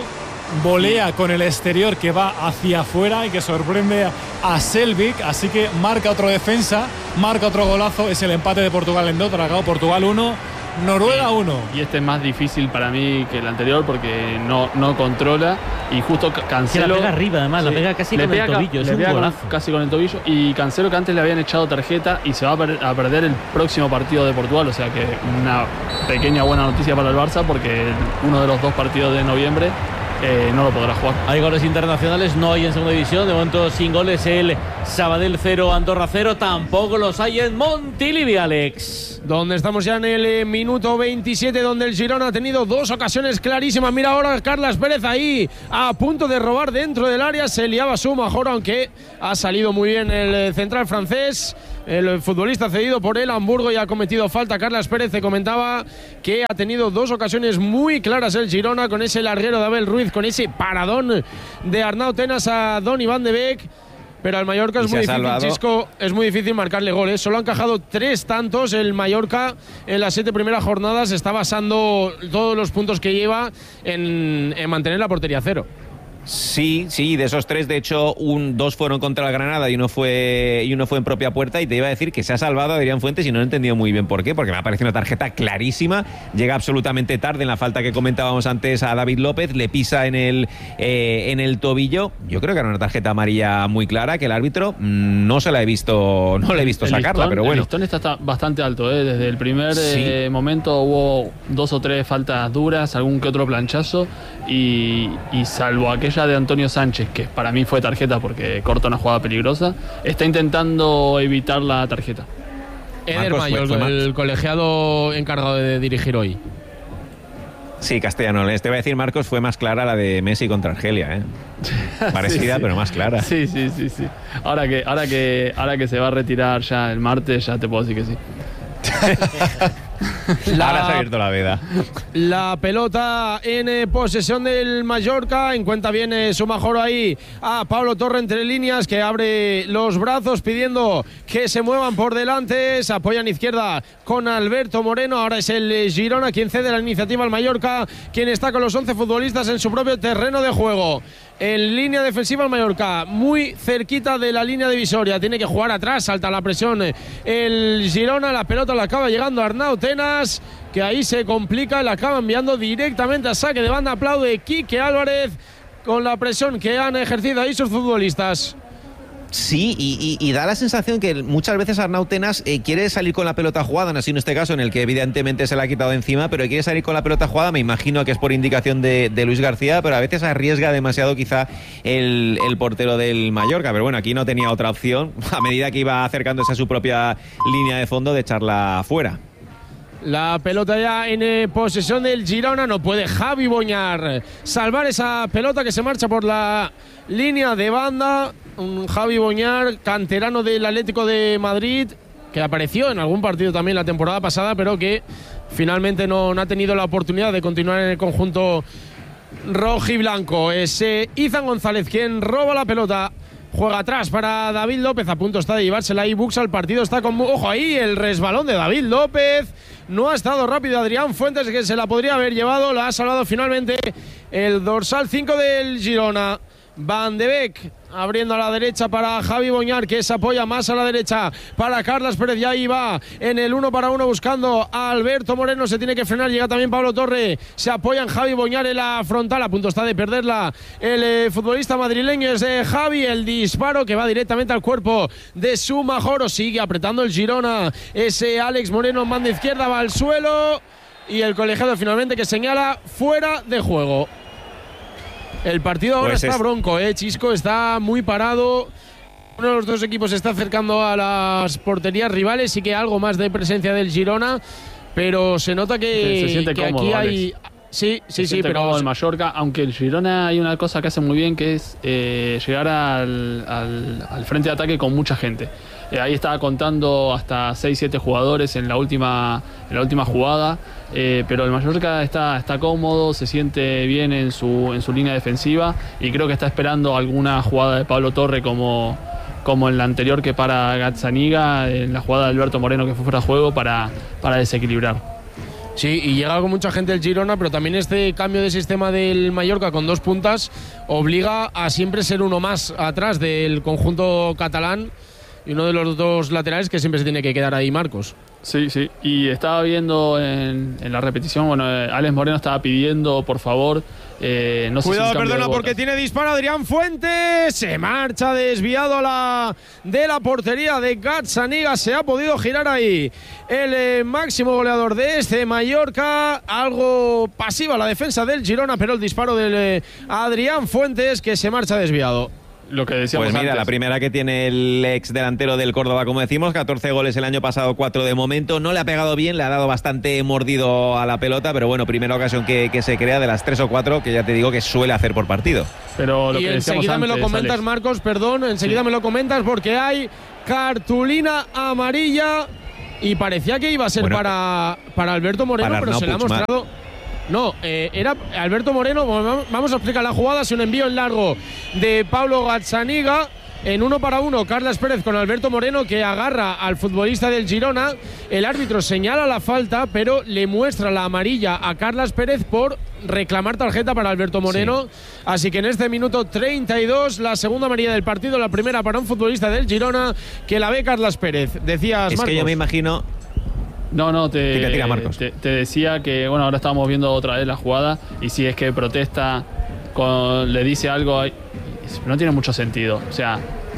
volea con el exterior que va hacia afuera y que sorprende a Selvik. Así que marca otro defensa, marca otro golazo. Es el empate de Portugal en Dragao. Portugal uno, Noruega uno. Y este es más difícil para mí que el anterior porque no, no controla y justo Ca- Que Cancelo la pega arriba, además, la pega casi le con el pega ca- tobillo, es le un pega con- golazo. casi con el tobillo, y Cancelo, que antes le habían echado tarjeta y se va a, per- a perder el próximo partido de Portugal, o sea que una pequeña buena noticia para el Barça porque el- uno de los dos partidos de noviembre eh, no lo podrá jugar. Hay goles internacionales, no hay en segunda división. De momento sin goles el Sabadell cero, Andorra cero. Tampoco los hay en Montilivi, Alex. Donde estamos ya en el eh, minuto veintisiete, donde el Girona ha tenido dos ocasiones clarísimas. Mira ahora Carlas Pérez ahí a punto de robar dentro del área. Se liaba su mejor, aunque ha salido muy bien el eh, central francés. El futbolista cedido por el Hamburgo y ha cometido falta. Carlas Pérez te comentaba que ha tenido dos ocasiones muy claras el Girona, con ese larguero de Abel Ruiz, con ese paradón de Arnau Tenas a Donny van de Beek. Pero al Mallorca es muy difícil, Chisco, es muy difícil marcarle goles. Solo ha encajado tres tantos el Mallorca en las siete primeras jornadas. Está basando todos los puntos que lleva en, en mantener la portería cero. Sí, sí, de esos tres, de hecho, un, dos fueron contra el Granada y uno fue y uno fue en propia puerta. Y te iba a decir que se ha salvado Adrián Fuentes y no he entendido muy bien por qué, porque me ha parecido una tarjeta clarísima. Llega absolutamente tarde en la falta que comentábamos antes a David López, le pisa en el eh, en el tobillo. Yo creo que era una tarjeta amarilla muy clara que el árbitro no se la he visto, no le he visto el sacarla, listón, pero bueno. El listón está bastante alto, ¿eh? Desde el primer sí. eh, momento hubo dos o tres faltas duras, algún que otro planchazo y, y salvo aquella de Antonio Sánchez, que para mí fue tarjeta porque corta una jugada peligrosa, está intentando evitar la tarjeta. Eder Mayo, el colegiado encargado de dirigir hoy. Sí, castellano. Te voy a decir, Marcos, fue más clara la de Messi contra Argelia, ¿eh? Parecida, sí, sí. pero más clara. Sí, sí, sí, sí. Ahora que, ahora que, ahora que se va a retirar ya el martes, ya te puedo decir que sí. La, Ahora se ha abierto la veda. La pelota en eh, posesión del Mallorca. Encuentra bien eh, su mejor ahí a Pablo Torre entre líneas, que abre los brazos pidiendo que se muevan por delante. Se apoya en izquierda con Alberto Moreno. Ahora es el eh, Girona quien cede la iniciativa al Mallorca, quien está con los once futbolistas en su propio terreno de juego. En línea defensiva el Mallorca, muy cerquita de la línea divisoria. Tiene que jugar atrás, salta la presión el Girona. La pelota la acaba llegando a Arnau Tenas, que ahí se complica, la acaba enviando directamente a saque de banda. Aplaude Quique Álvarez con la presión que han ejercido ahí sus futbolistas. Sí, y, y, y da la sensación que muchas veces Arnau Tenas eh, quiere salir con la pelota jugada, no así en este caso en el que evidentemente se la ha quitado encima, pero quiere salir con la pelota jugada. Me imagino que es por indicación de, de Luis García, pero a veces arriesga demasiado quizá el, el portero del Mallorca. Pero bueno, aquí no tenía otra opción, a medida que iba acercándose a su propia línea de fondo, de echarla fuera. La pelota ya en eh, posesión del Girona. No puede Javi Boñar salvar esa pelota que se marcha por la línea de banda. Un Javi Boñar, canterano del Atlético de Madrid, que apareció en algún partido también la temporada pasada, pero que finalmente no, no ha tenido la oportunidad de continuar en el conjunto rojiblanco. Es eh, Izan González quien roba la pelota. Juega atrás para David López, a punto está de llevársela y Buxa. El partido está con... Ojo ahí, el resbalón de David López. No ha estado rápido Adrián Fuentes, que se la podría haber llevado. La ha salvado finalmente el dorsal cinco del Girona. Van de Beek abriendo a la derecha para Javi Boñar, que se apoya más a la derecha para Carlas Pérez. Ya ahí va en el uno para uno buscando a Alberto Moreno. Se tiene que frenar, llega también Pablo Torre. Se apoya en Javi Boñar en la frontal. A punto está de perderla el eh, futbolista madrileño. Es de Javi, el disparo que va directamente al cuerpo de Sumajoro. Sigue apretando el Girona. Ese Alex Moreno en banda izquierda, va al suelo. Y el colegiado finalmente que señala fuera de juego. El partido ahora pues está es... bronco, ¿eh? Chisco está muy parado. Uno de los dos equipos se está acercando a las porterías rivales. Sí que algo más de presencia del Girona, pero se nota que, se siente que cómodo, aquí hay... Alex. Sí, sí, se sí, pero... el Mallorca, aunque el Girona hay una cosa que hace muy bien, que es eh, llegar al, al, al frente de ataque con mucha gente. Eh, ahí estaba contando hasta seis siete jugadores en la última, en la última jugada, eh, pero el Mallorca está, está cómodo, se siente bien en su, en su línea defensiva y creo que está esperando alguna jugada de Pablo Torre como, como en la anterior que para Gazzaniga, en la jugada de Alberto Moreno que fue fuera de juego para, para desequilibrar. Sí, y llega con mucha gente el Girona, pero también este cambio de sistema del Mallorca con dos puntas obliga a siempre ser uno más atrás del conjunto catalán, y uno de los dos laterales que siempre se tiene que quedar ahí, Marcos. Sí, sí. Y estaba viendo en, en la repetición, bueno, eh, Alex Moreno estaba pidiendo, por favor, eh, no sé Cuidado, si perdona, porque tiene disparo Adrián Fuentes. Se marcha desviado a la, de la portería de Gazzaniga. Se ha podido girar ahí el eh, máximo goleador de este Mallorca. Algo pasiva la defensa del Girona, pero el disparo del eh, Adrián Fuentes, que se marcha desviado. Lo que decíamos Pues mira, antes. la primera que tiene el ex delantero del Córdoba, como decimos, catorce goles el año pasado, cuatro de momento. No le ha pegado bien, le ha dado bastante mordido a la pelota, pero bueno, primera ocasión que, que se crea de las tres o cuatro que ya te digo que suele hacer por partido. Pero lo y que decíamos enseguida antes, me lo comentas, Alex. Marcos, perdón, enseguida Sí. me lo comentas porque hay cartulina amarilla y parecía que iba a ser Bueno, para, para Alberto Moreno, para pero Arnau se le ha Puigmal. mostrado. No, eh, era Alberto Moreno. Vamos a explicar la jugada. Es un envío en largo de Pablo Gazzaniga. En uno para uno, Carles Pérez con Alberto Moreno, que agarra al futbolista del Girona. El árbitro señala la falta, pero le muestra la amarilla a Carles Pérez por reclamar tarjeta para Alberto Moreno. Sí. Así que en este minuto treinta y dos, la segunda amarilla del partido, la primera para un futbolista del Girona, que la ve Carles Pérez. Decías, Es Marcos. que yo me imagino... No, no, te, Tira, tira, Marcos. te, te decía que, bueno, ahora estamos viendo otra vez la jugada y si es que protesta, con, le dice algo, no tiene mucho sentido. O sea,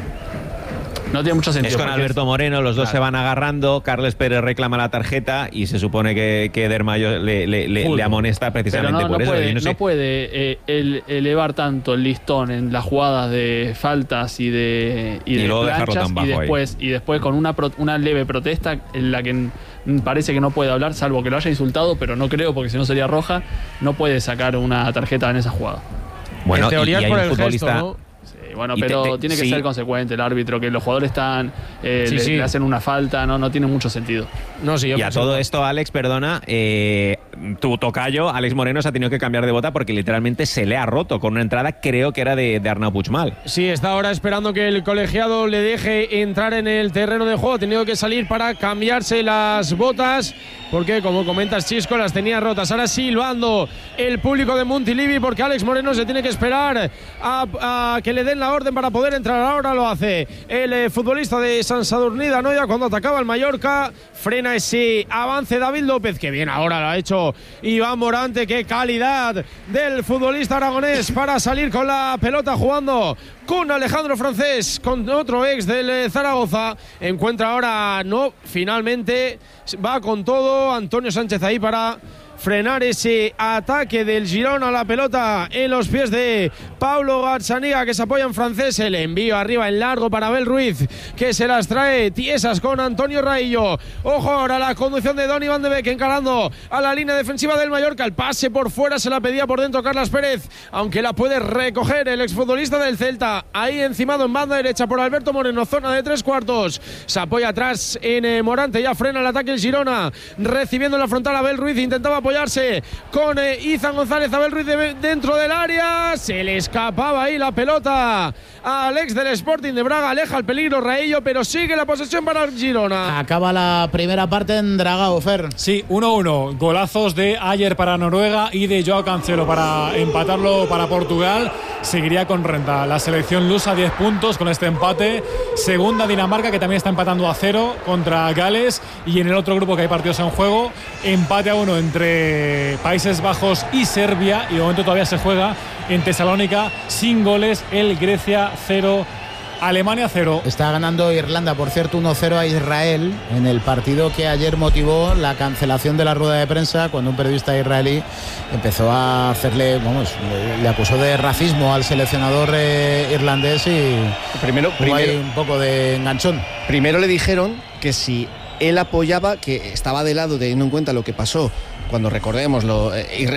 no tiene mucho sentido. Es con Alberto es... Moreno, los dos claro. se van agarrando, Carles Pérez reclama la tarjeta y se supone que, que Dermayo le, le, le, le amonesta precisamente no, por no eso. Puede, no, sé. no puede eh, el, elevar tanto el listón en las jugadas de faltas y de, y y de luego planchas dejarlo tan bajo y después, ahí. y después con una, pro, una leve protesta en la que parece que no puede hablar, salvo que lo haya insultado, pero no creo porque si no sería roja, no puede sacar una tarjeta en esa jugada. Bueno, en teoría y, y es por hay el un futbolista... gesto, ¿no? Bueno, pero te, te, tiene que sí. ser consecuente el árbitro, que los jugadores están eh, sí, le, sí. le hacen una falta, no, no tiene mucho sentido. No, sí, y a todo esto, Alex, perdona, eh, tu tocayo, Alex Moreno, se ha tenido que cambiar de bota porque literalmente se le ha roto con una entrada, creo que era de, de Arnau Puigmal. Sí, está ahora esperando que el colegiado le deje entrar en el terreno de juego. Ha tenido que salir para cambiarse las botas, porque como comentas, Chisco, las tenía rotas. Ahora silbando el público de Montilivi porque Alex Moreno se tiene que esperar a, a que le den la orden para poder entrar. Ahora lo hace el eh, futbolista de Sant Sadurní d'Anoia cuando atacaba el Mallorca. Frena ese avance David López, que bien ahora lo ha hecho Iván Morante. Qué calidad del futbolista aragonés para salir con la pelota jugando con Alejandro Francés, con otro ex del eh, Zaragoza. Encuentra ahora, no, finalmente va con todo Antonio Sánchez ahí para frenar ese ataque del Girona a la pelota en los pies de Pablo Gazzaniga, que se apoya en Francés. El envío arriba en largo para Abel Ruiz, que se las trae tiesas con Antonio Raillo. Ojo ahora la conducción de Donny van de Beek encarando a la línea defensiva del Mallorca. El pase por fuera se la pedía por dentro Carles Pérez, aunque la puede recoger el exfutbolista del Celta. Ahí encimado en banda derecha por Alberto Moreno, zona de tres cuartos. Se apoya atrás en eh, Morante, ya frena el ataque el Girona, recibiendo en la frontal Abel Ruiz. Intentaba apoyarse con eh, Izan González. Abel Ruiz de, dentro del área, se le escapaba ahí la pelota a Alex del Sporting de Braga, aleja el peligro Raillo, pero sigue la posesión para el Girona. Acaba la primera parte en Dragao, Fer. Sí, uno uno, golazos de Ayer para Noruega y de Joao Cancelo para empatarlo para Portugal. Seguiría con renta la selección lusa, diez puntos con este empate. Segunda Dinamarca, que también está empatando a cero contra Gales, y en el otro grupo que hay partidos en juego, empate a uno entre Países Bajos y Serbia, y de momento todavía se juega en Tesalónica sin goles el Grecia cero, Alemania cero. Está ganando Irlanda, por cierto, uno cero a Israel en el partido que ayer motivó la cancelación de la rueda de prensa cuando un periodista israelí empezó a hacerle, vamos, le, le acusó de racismo al seleccionador eh, irlandés y primero, primero hay un poco de enganchón. Primero le dijeron que si él apoyaba, que estaba de lado teniendo en cuenta lo que pasó cuando, recordémoslo,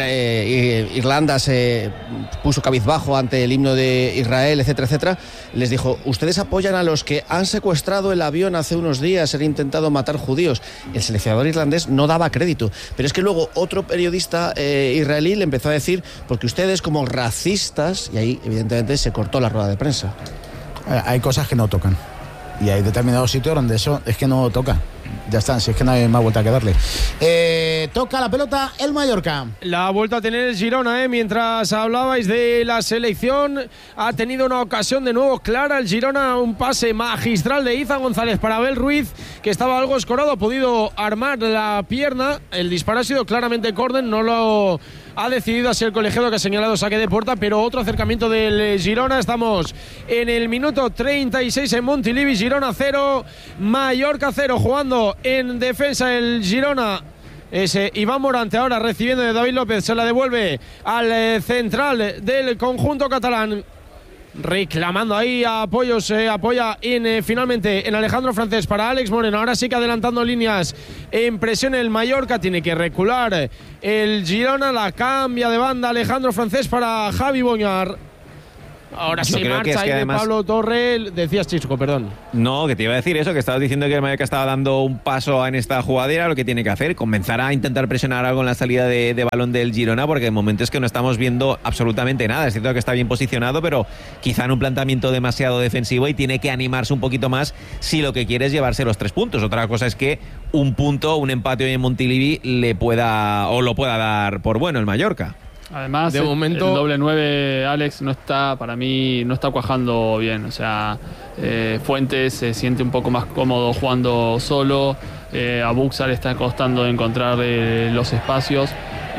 eh, Irlanda se puso cabizbajo ante el himno de Israel, etcétera, etcétera. Les dijo, ustedes apoyan a los que han secuestrado el avión hace unos días, han intentado matar judíos. El seleccionador irlandés no daba crédito, pero es que luego otro periodista eh, israelí le empezó a decir, porque ustedes como racistas, y ahí evidentemente se cortó la rueda de prensa. Hay cosas que no tocan y hay determinados sitios donde eso es que no toca. Ya está, si es que no hay más vuelta que darle. Eh, toca la pelota el Mallorca. La vuelta a tener el Girona, ¿eh? Mientras hablabais de la selección, ha tenido una ocasión de nuevo clara el Girona, un pase magistral de Izan González para Abel Ruiz, que estaba algo escorado, ha podido armar la pierna, el disparo ha sido claramente córner, no lo ha decidido así el colegiado, que ha señalado saque de puerta, pero otro acercamiento del Girona. Estamos en el minuto treinta y seis en Montilivi, Girona cero, Mallorca cero, jugando en defensa el Girona. Ese Iván Morante ahora recibiendo de David López, se la devuelve al eh, central del conjunto catalán, reclamando ahí apoyos, se eh, apoya en, eh, finalmente en Alejandro Francés para Alex Moreno. Ahora sí que adelantando líneas en presión el Mallorca, tiene que recular el Girona, la cambia de banda Alejandro Francés para Javi Boñar. Ahora Yo se creo marcha que es ahí que de además... Pablo Torre. Decías, Chisco, perdón. No, que te iba a decir eso, que estabas diciendo que el Mallorca estaba dando un paso en esta jugadera. Lo que tiene que hacer, comenzar a intentar presionar algo en la salida de, de balón del Girona, porque de momento es que no estamos viendo absolutamente nada. Es cierto que está bien posicionado, pero quizá en un planteamiento demasiado defensivo, y tiene que animarse un poquito más si lo que quiere es llevarse los tres puntos. Otra cosa es que un punto, un empate hoy en Montilivi le pueda o lo pueda dar por bueno el Mallorca. Además, de el, momento... el doble nueve, Alex, no está, para mí, no está cuajando bien. O sea, eh, Fuentes se siente un poco más cómodo jugando solo. Eh, a Buxa le está costando encontrar eh, los espacios.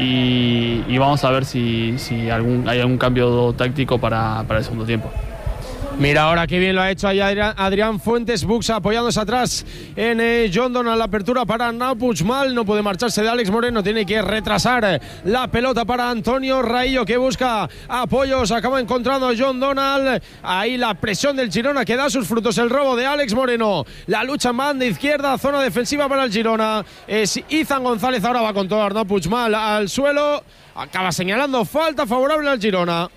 Y, y vamos a ver si, si algún, hay algún cambio táctico para, para el segundo tiempo. Mira ahora qué bien lo ha hecho ahí Adrián, Adrián Fuentes, Buxa apoyándose atrás en eh, John Donald, la apertura para Arnau Puigmal, no puede marcharse de Alex Moreno, tiene que retrasar la pelota para Antonio Raillo, que busca apoyos, acaba encontrando John Donald, ahí la presión del Girona que da sus frutos, el robo de Alex Moreno, la lucha en banda izquierda, zona defensiva para el Girona, es Izan González, ahora va con todo Arnau Puigmal al suelo, acaba señalando falta favorable al Girona.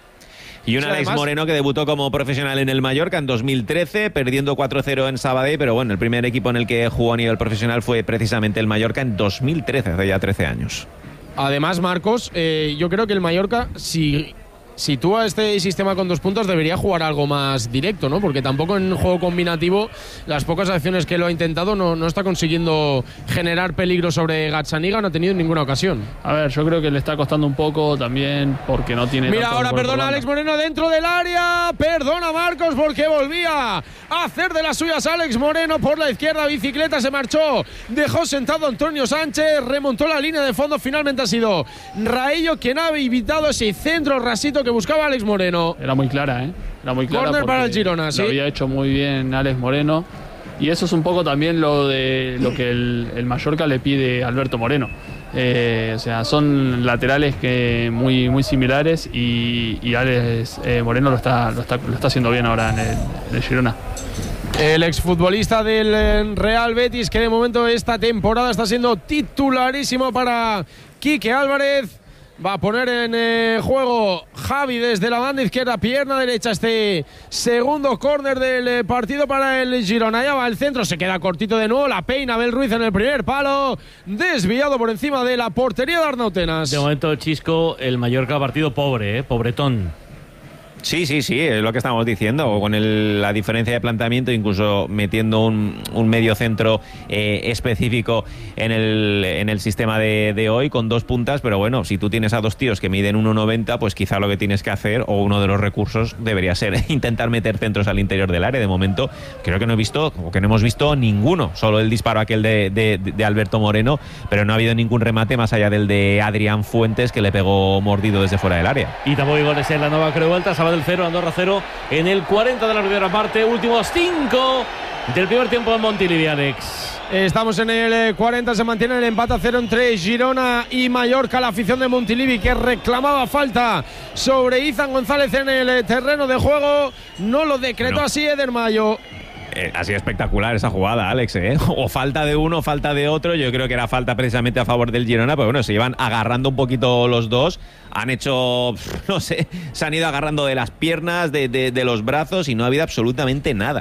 Y un sí, Alex además... Moreno que debutó como profesional en el Mallorca en dos mil trece, perdiendo cuatro cero en Sabadell, pero bueno, el primer equipo en el que jugó a nivel profesional fue precisamente el Mallorca en dos mil trece, hace ya trece años. Además, Marcos, eh, yo creo que el Mallorca, si sitúa este sistema con dos puntos, debería jugar algo más directo, ¿no? Porque tampoco en juego combinativo, las pocas acciones que lo ha intentado, no, no está consiguiendo generar peligro sobre Gazzaniga, no ha tenido ninguna ocasión. A ver, yo creo que le está costando un poco también porque no tiene... Mira, tanto ahora gol por perdona banda. Alex Moreno dentro del área, perdona Marcos porque volvía a hacer de las suyas Alex Moreno por la izquierda, bicicleta, se marchó, dejó sentado Antonio Sánchez, remontó la línea de fondo, finalmente ha sido Raillo quien ha evitado ese centro rasito que buscaba Alex Moreno. Era muy clara, ¿eh? Era muy clara. Corner para el Girona, lo sí. había hecho muy bien Alex Moreno. Y eso es un poco también lo de lo que el, el Mallorca le pide a Alberto Moreno. Eh, o sea, son laterales que muy, muy similares y, y Alex eh, Moreno lo está, lo, está, lo está haciendo bien ahora en el, en el Girona. El exfutbolista del Real Betis, que de momento esta temporada está siendo titularísimo para Quique Álvarez. Va a poner en eh, juego Javi desde la banda izquierda, pierna derecha, este segundo córner del eh, partido para el Girona. Ya va el centro, se queda cortito de nuevo, la peina Abel Ruiz en el primer palo, desviado por encima de la portería de Arnautenas. De momento, Chisco, el Mallorca partido pobre, ¿eh? Pobretón. Sí, sí, sí, es lo que estamos diciendo, con el, la diferencia de planteamiento, incluso metiendo un, un medio centro eh, específico en el, en el sistema de, de hoy, con dos puntas, pero bueno, si tú tienes a dos tíos que miden uno noventa, pues quizá lo que tienes que hacer, o uno de los recursos, debería ser intentar meter centros al interior del área. De momento, creo que no he visto, o que no hemos visto ninguno, solo el disparo aquel de, de, de Alberto Moreno, pero no ha habido ningún remate más allá del de Adrián Fuentes, que le pegó mordido desde fuera del área. Y tampoco hay goles en la nueva Creu Vuelta, Sabadell cero, Andorra cero en el cuarenta de la primera parte, últimos cinco del primer tiempo en Montilivi, Alex. Estamos en el cuarenta, se mantiene el empate a cero entre Girona y Mallorca. La afición de Montilivi, que reclamaba falta sobre Izan González en el terreno de juego, no lo decretó no. así Eder Mayo. Eh, ha sido espectacular esa jugada, Alex, ¿eh? O falta de uno, falta de otro. Yo creo que era falta precisamente a favor del Girona, pero bueno, se iban agarrando un poquito los dos. Han hecho, no sé, se han ido agarrando de las piernas, de, de, de los brazos, y no ha habido absolutamente nada.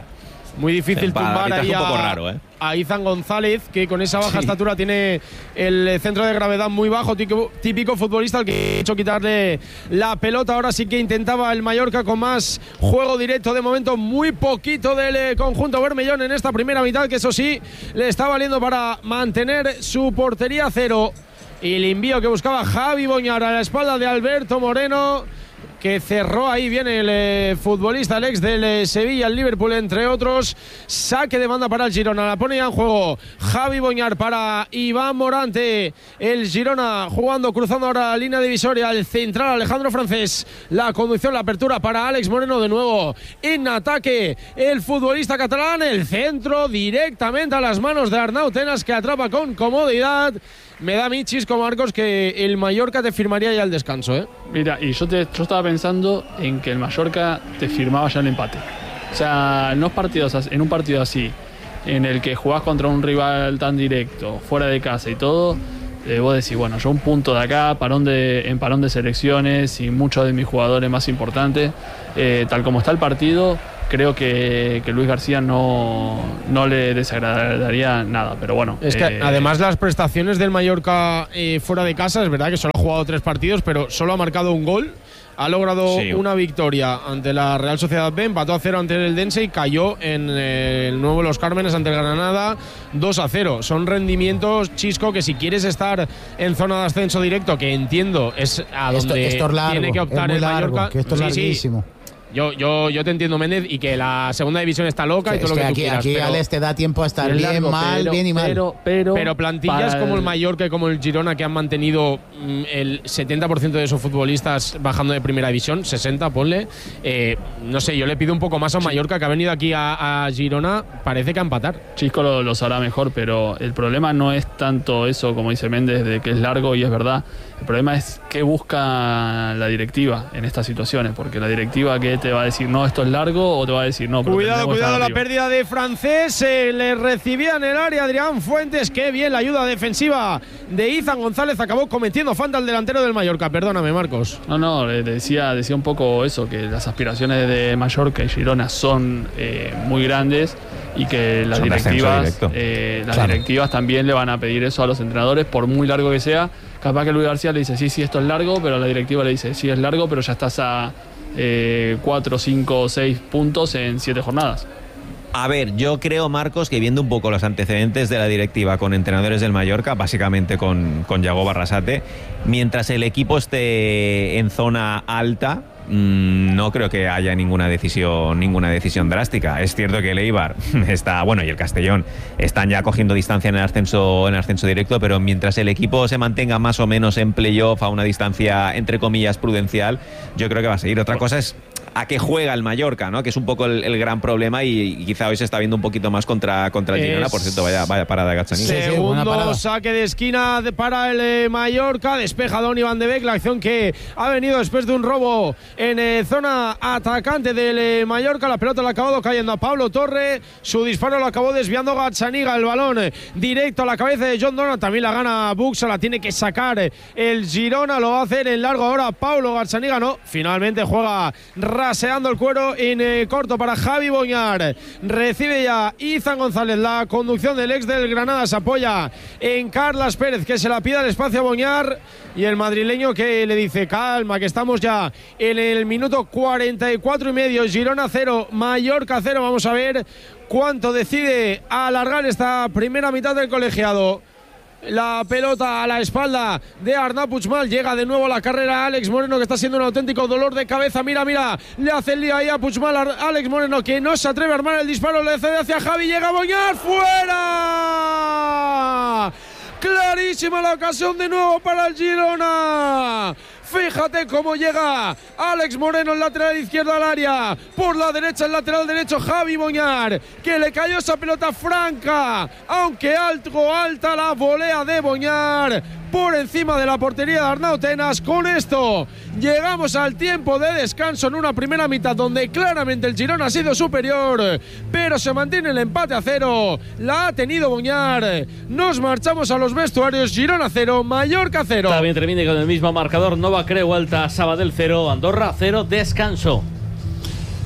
Muy difícil Para el tumbar ahí arbitraje un poco a, raro, ¿eh? a Izan González, que con esa baja Sí. estatura tiene el centro de gravedad muy bajo, típico, típico futbolista al que ha hecho quitarle la pelota. Ahora sí que intentaba el Mallorca con más juego directo. De momento muy poquito del eh, conjunto bermellón en esta primera mitad, que eso sí le está valiendo para mantener su portería a cero. Y el envío que buscaba Javi Boñar a la espalda de Alberto Moreno, que cerró ahí bien el eh, futbolista, el ex del eh, Sevilla, el Liverpool, entre otros. Saque de banda para el Girona, la pone ya en juego Javi Boñar para Iván Morante. El Girona jugando, cruzando ahora la línea divisoria, el central Alejandro Francés. La conducción, la apertura para Alex Moreno, de nuevo en ataque el futbolista catalán. El centro directamente a las manos de Arnau Tenas, que atrapa con comodidad. Me da a mí, Chisco Marcos, que el Mallorca te firmaría ya el descanso, ¿eh? Mira, y yo, te, yo estaba pensando en que el Mallorca te firmaba ya el empate. O sea, en, los partidos, en un partido así, en el que jugás contra un rival tan directo, fuera de casa y todo, eh, vos decís, bueno, yo un punto de acá, parón de, en parón de selecciones y muchos de mis jugadores más importantes, eh, tal como está el partido, creo que, que Luis García no, no le desagradaría nada, pero bueno. Es que eh, además las prestaciones del Mallorca eh, fuera de casa, es verdad que solo ha jugado tres partidos, pero solo ha marcado un gol. Ha logrado Sí. una victoria ante la Real Sociedad B, empató a cero ante el Dense y cayó en eh, el nuevo Los Cármenes ante el Granada dos a cero. Son rendimientos, Chisco, que si quieres estar en zona de ascenso directo, que entiendo es a Esto, donde esto es largo, tiene que es optar muy el largo, Mallorca. que esto es Sí, sí. larguísimo. Yo, yo, yo te entiendo, Méndez, y que la segunda división está loca y Es todo lo que que tú aquí, quieras, aquí pero- Alex, te da tiempo a estar es bien, largo, mal, pero- bien y mal. Pero, pero, Pero plantillas para como el Mallorca y como el Girona, que han mantenido mm, el setenta por ciento de sus futbolistas bajando de primera división, sesenta, ponle. Eh, no sé, yo le pido un poco más a Mallorca, que ha venido aquí a, a Girona, parece que a empatar. Chisco lo, lo sabrá mejor, pero el problema no es tanto eso, como dice Méndez, de que es largo y es verdad. El problema es qué busca la directiva en estas situaciones, porque la directiva que te va a decir, no, esto es largo, o te va a decir, no, pero Cuidado, tenemos que cuidado, estar la arriba. pérdida de Francés. Eh, le recibía en el área Adrián Fuentes. Qué bien la ayuda defensiva de Izan González. Acabó cometiendo falta al delantero del Mallorca. Perdóname, Marcos. No, no, le decía, decía un poco eso, que las aspiraciones de Mallorca y Girona son eh, muy grandes y que las Son de ascenso directivas, directo. eh, las Claro. directivas también le van a pedir eso a los entrenadores, por muy largo que sea. Capaz que Luis García le dice, sí, sí, esto es largo, pero la directiva le dice, sí, es largo, pero ya estás a eh, cuatro, cinco, seis puntos en siete jornadas. A ver, yo creo, Marcos, que viendo un poco los antecedentes de la directiva con entrenadores del Mallorca, básicamente con, con Yago Barrasate, mientras el equipo esté en zona alta, mmm, no creo que haya ninguna decisión, ninguna decisión drástica. Es cierto que el Eibar está, bueno, y el Castellón están ya cogiendo distancia en el ascenso, en el ascenso directo, pero mientras el equipo se mantenga más o menos en playoff a una distancia, entre comillas, prudencial, yo creo que va a seguir. Otra cosa es a qué juega el Mallorca, ¿no? Que es un poco el, el gran problema y, y quizá hoy se está viendo un poquito más contra, contra el Girona. Es- Por cierto, vaya, vaya parada de Gazzaniga. Sí, sí, buena Segundo parada. saque de esquina de- para el eh, Mallorca. Despeja Don Iván de Beek. La acción que ha venido después de un robo en eh, zona atacante del eh, Mallorca. La pelota la ha acabado cayendo a Pablo Torre. Su disparo lo acabó desviando Gazzaniga. El balón eh, directo a la cabeza de John Donald. También la gana Buxa. La tiene que sacar eh, el Girona. Lo va a hacer en largo ahora Pablo Gazzaniga. No, finalmente juega raseando el cuero en eh, corto para Javi Boñar. Recibe ya Izan González. La conducción del ex del Granada se apoya en Carlas Pérez, que se la pide al espacio a Boñar, y el madrileño que le dice calma, que estamos ya en el minuto cuarenta y cuatro y medio. Girona cero, Mallorca cero. Vamos a ver cuánto decide alargar esta primera mitad del colegiado. La pelota a la espalda de Arnau Puigmal. Llega de nuevo a la carrera Alex Moreno, que está siendo un auténtico dolor de cabeza. Mira, mira, le hace el lío ahí a Puigmal. A Alex Moreno, que no se atreve a armar el disparo, le cede hacia Javi. Llega Boñar, fuera. Clarísima la ocasión de nuevo para el Girona. Fíjate cómo llega Alex Moreno, el lateral izquierdo al área. Por la derecha, el lateral derecho, Javi Boñar, que le cayó esa pelota franca, aunque alto, alta la volea de Boñar, por encima de la portería de Arnau Tenas. Con esto llegamos al tiempo de descanso en una primera mitad donde claramente el Girona ha sido superior, pero se mantiene el empate a cero. La ha tenido Boñar. Nos marchamos a los vestuarios. Girona cero, Mallorca cero. También termina con el mismo marcador. Nova Creu Alta, Sabadell cero, Andorra cero, descanso.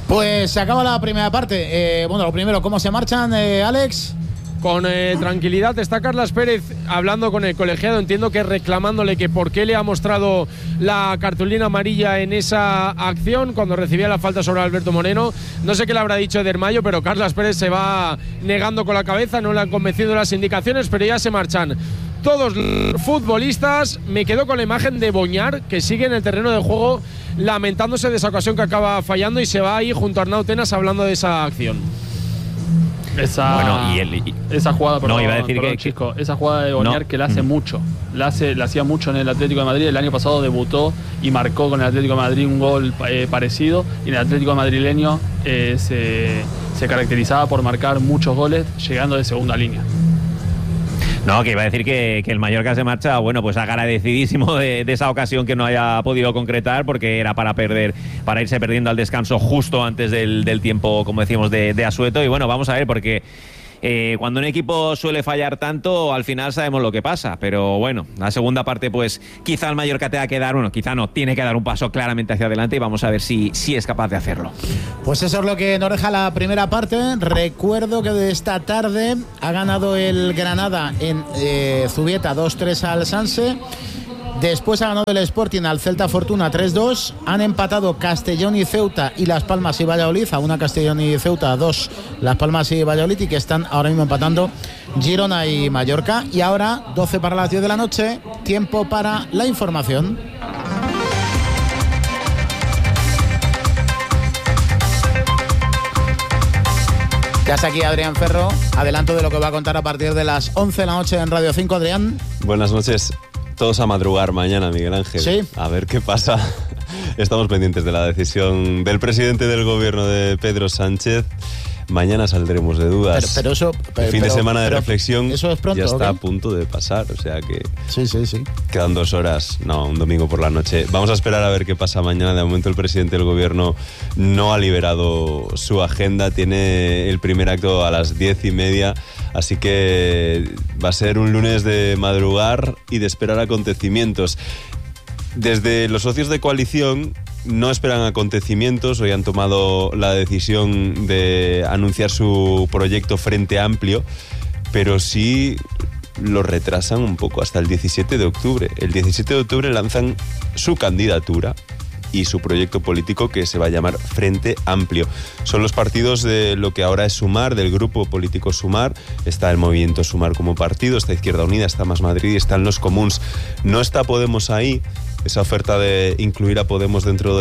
Pues se acaba la primera parte. Eh, bueno, lo primero, ¿cómo se marchan, eh, Alex? Con eh, tranquilidad está Carlas Pérez hablando con el colegiado, entiendo que reclamándole que por qué le ha mostrado la cartulina amarilla en esa acción cuando recibía la falta sobre Alberto Moreno. No sé qué le habrá dicho Eder Mayo, pero Carlas Pérez se va negando con la cabeza, no le han convencido las indicaciones, pero ya se marchan todos los futbolistas. Me quedo con la imagen de Boñar, que sigue en el terreno de juego lamentándose de esa ocasión que acaba fallando, y se va ahí junto a Arnau Tenas hablando de esa acción. Esa, bueno, y el, y, esa jugada, perdón, no, iba a decir perdón, que, Chisco, esa jugada de Boñar no. que la hace mm. mucho, la hace, la hacía mucho en el Atlético de Madrid. El año pasado debutó y marcó con el Atlético de Madrid un gol eh, parecido, y en el Atlético madrileño eh, se, se caracterizaba por marcar muchos goles llegando de segunda línea. No, que iba a decir que, que el Mallorca se marcha, bueno, pues agradecidísimo de, de esa ocasión que no haya podido concretar, porque era para perder, para irse perdiendo al descanso justo antes del, del tiempo, como decíamos, de, de asueto. Y bueno, vamos a ver, porque eh, cuando un equipo suele fallar tanto, al final sabemos lo que pasa. Pero bueno, la segunda parte, pues quizá el Mallorca tenga que dar, bueno, quizá no, tiene que dar un paso claramente hacia adelante, y vamos a ver si, si es capaz de hacerlo. Pues eso es lo que nos deja la primera parte. Recuerdo que de esta tarde ha ganado el Granada en eh, Zubieta dos tres al Sanse. Después ha ganado el Sporting al Celta Fortuna tres dos. Han empatado Castellón y Ceuta y Las Palmas y Valladolid. A una Castellón y Ceuta, a dos Las Palmas y Valladolid, y que están ahora mismo empatando Girona y Mallorca. Y ahora, doce para las diez de la noche, tiempo para la información. Ya está aquí Adrián Ferro. Adelanto de lo que va a contar a partir de las once de la noche en Radio cinco, Adrián. Buenas noches. Todos a madrugar mañana, Miguel Ángel. Sí. A ver qué pasa. Estamos pendientes de la decisión del presidente del gobierno, de Pedro Sánchez. Mañana saldremos de dudas. Pero, pero eso, pero, el fin pero, de semana de pero, reflexión eso es pronto, ya está ¿okay? a punto de pasar, o sea que sí, sí, sí. quedan dos horas, no, un domingo por la noche. Vamos a esperar a ver qué pasa mañana. De momento el presidente del gobierno no ha liberado su agenda, tiene el primer acto a las diez y media, así que va a ser un lunes de madrugar y de esperar acontecimientos. Desde los socios de coalición no esperan acontecimientos. Hoy han tomado la decisión de anunciar su proyecto Frente Amplio, pero sí lo retrasan un poco hasta el diecisiete de octubre. El diecisiete de octubre lanzan su candidatura y su proyecto político, que se va a llamar Frente Amplio. Son los partidos de lo que ahora es Sumar, del grupo político Sumar. Está el movimiento Sumar como partido, está Izquierda Unida, está Más Madrid y están los comuns. No está Podemos ahí. Esa oferta de incluir a Podemos dentro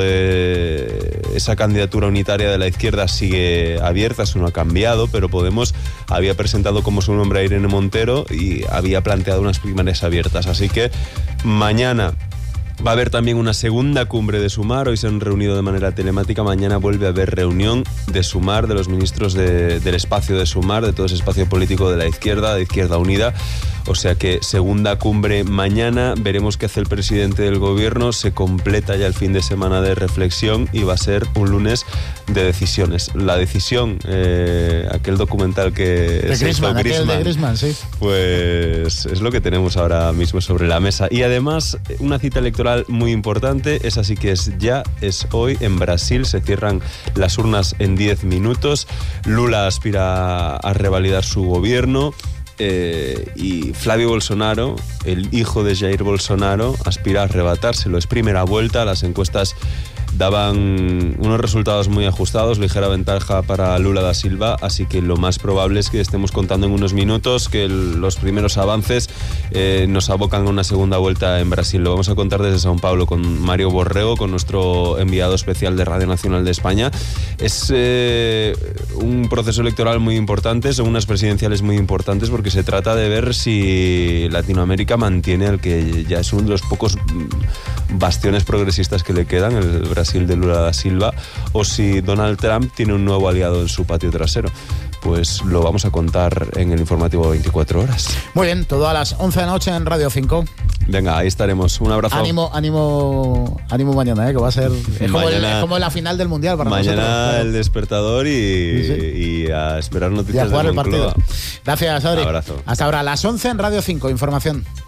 de esa candidatura unitaria de la izquierda sigue abierta, eso no ha cambiado, pero Podemos había presentado como su nombre a Irene Montero y había planteado unas primarias abiertas. Así que mañana va a haber también una segunda cumbre de Sumar. Hoy se han reunido de manera telemática. Mañana vuelve a haber reunión de Sumar, de los ministros de, del espacio de Sumar, de todo ese espacio político de la izquierda, de Izquierda Unida. O sea que segunda cumbre mañana. Veremos qué hace el presidente del gobierno. Se completa ya el fin de semana de reflexión y va a ser un lunes de decisiones. La decisión, eh, aquel documental que de se Griezmann, hizo Griezmann, aquel de Griezmann, sí. Pues es lo que tenemos ahora mismo sobre la mesa. Y además, una cita electoral muy importante, esa sí que es ya, es hoy en Brasil. Se cierran las urnas en diez minutos. Lula aspira a revalidar su gobierno. Eh, y Flavio Bolsonaro, el hijo de Jair Bolsonaro, aspira a arrebatárselo. Es primera vuelta, las encuestas daban unos resultados muy ajustados, ligera ventaja para Lula da Silva, así que lo más probable es que estemos contando en unos minutos que el, los primeros avances eh, nos abocan a una segunda vuelta en Brasil. Lo vamos a contar desde São Paulo con Mario Borrego, con nuestro enviado especial de Radio Nacional de España. Es eh, un proceso electoral muy importante, son unas presidenciales muy importantes, porque se trata de ver si Latinoamérica mantiene al que ya es uno de los pocos bastiones progresistas que le quedan, el Brasil de Lula da Silva, o si Donald Trump tiene un nuevo aliado en su patio trasero. Pues lo vamos a contar en el informativo veinticuatro horas. Muy bien, todo a las once de la noche en Radio cinco. Venga, ahí estaremos. Un abrazo. Ánimo, ánimo, ánimo mañana, ¿eh? Que va a ser es como, el, es como la final del Mundial para mañana nosotros. Mañana el despertador y, sí, sí. y a esperar noticias y a jugar de el partido. Moncloa. Gracias, Adri. Un abrazo. Hasta ahora, a las once en Radio cinco, información.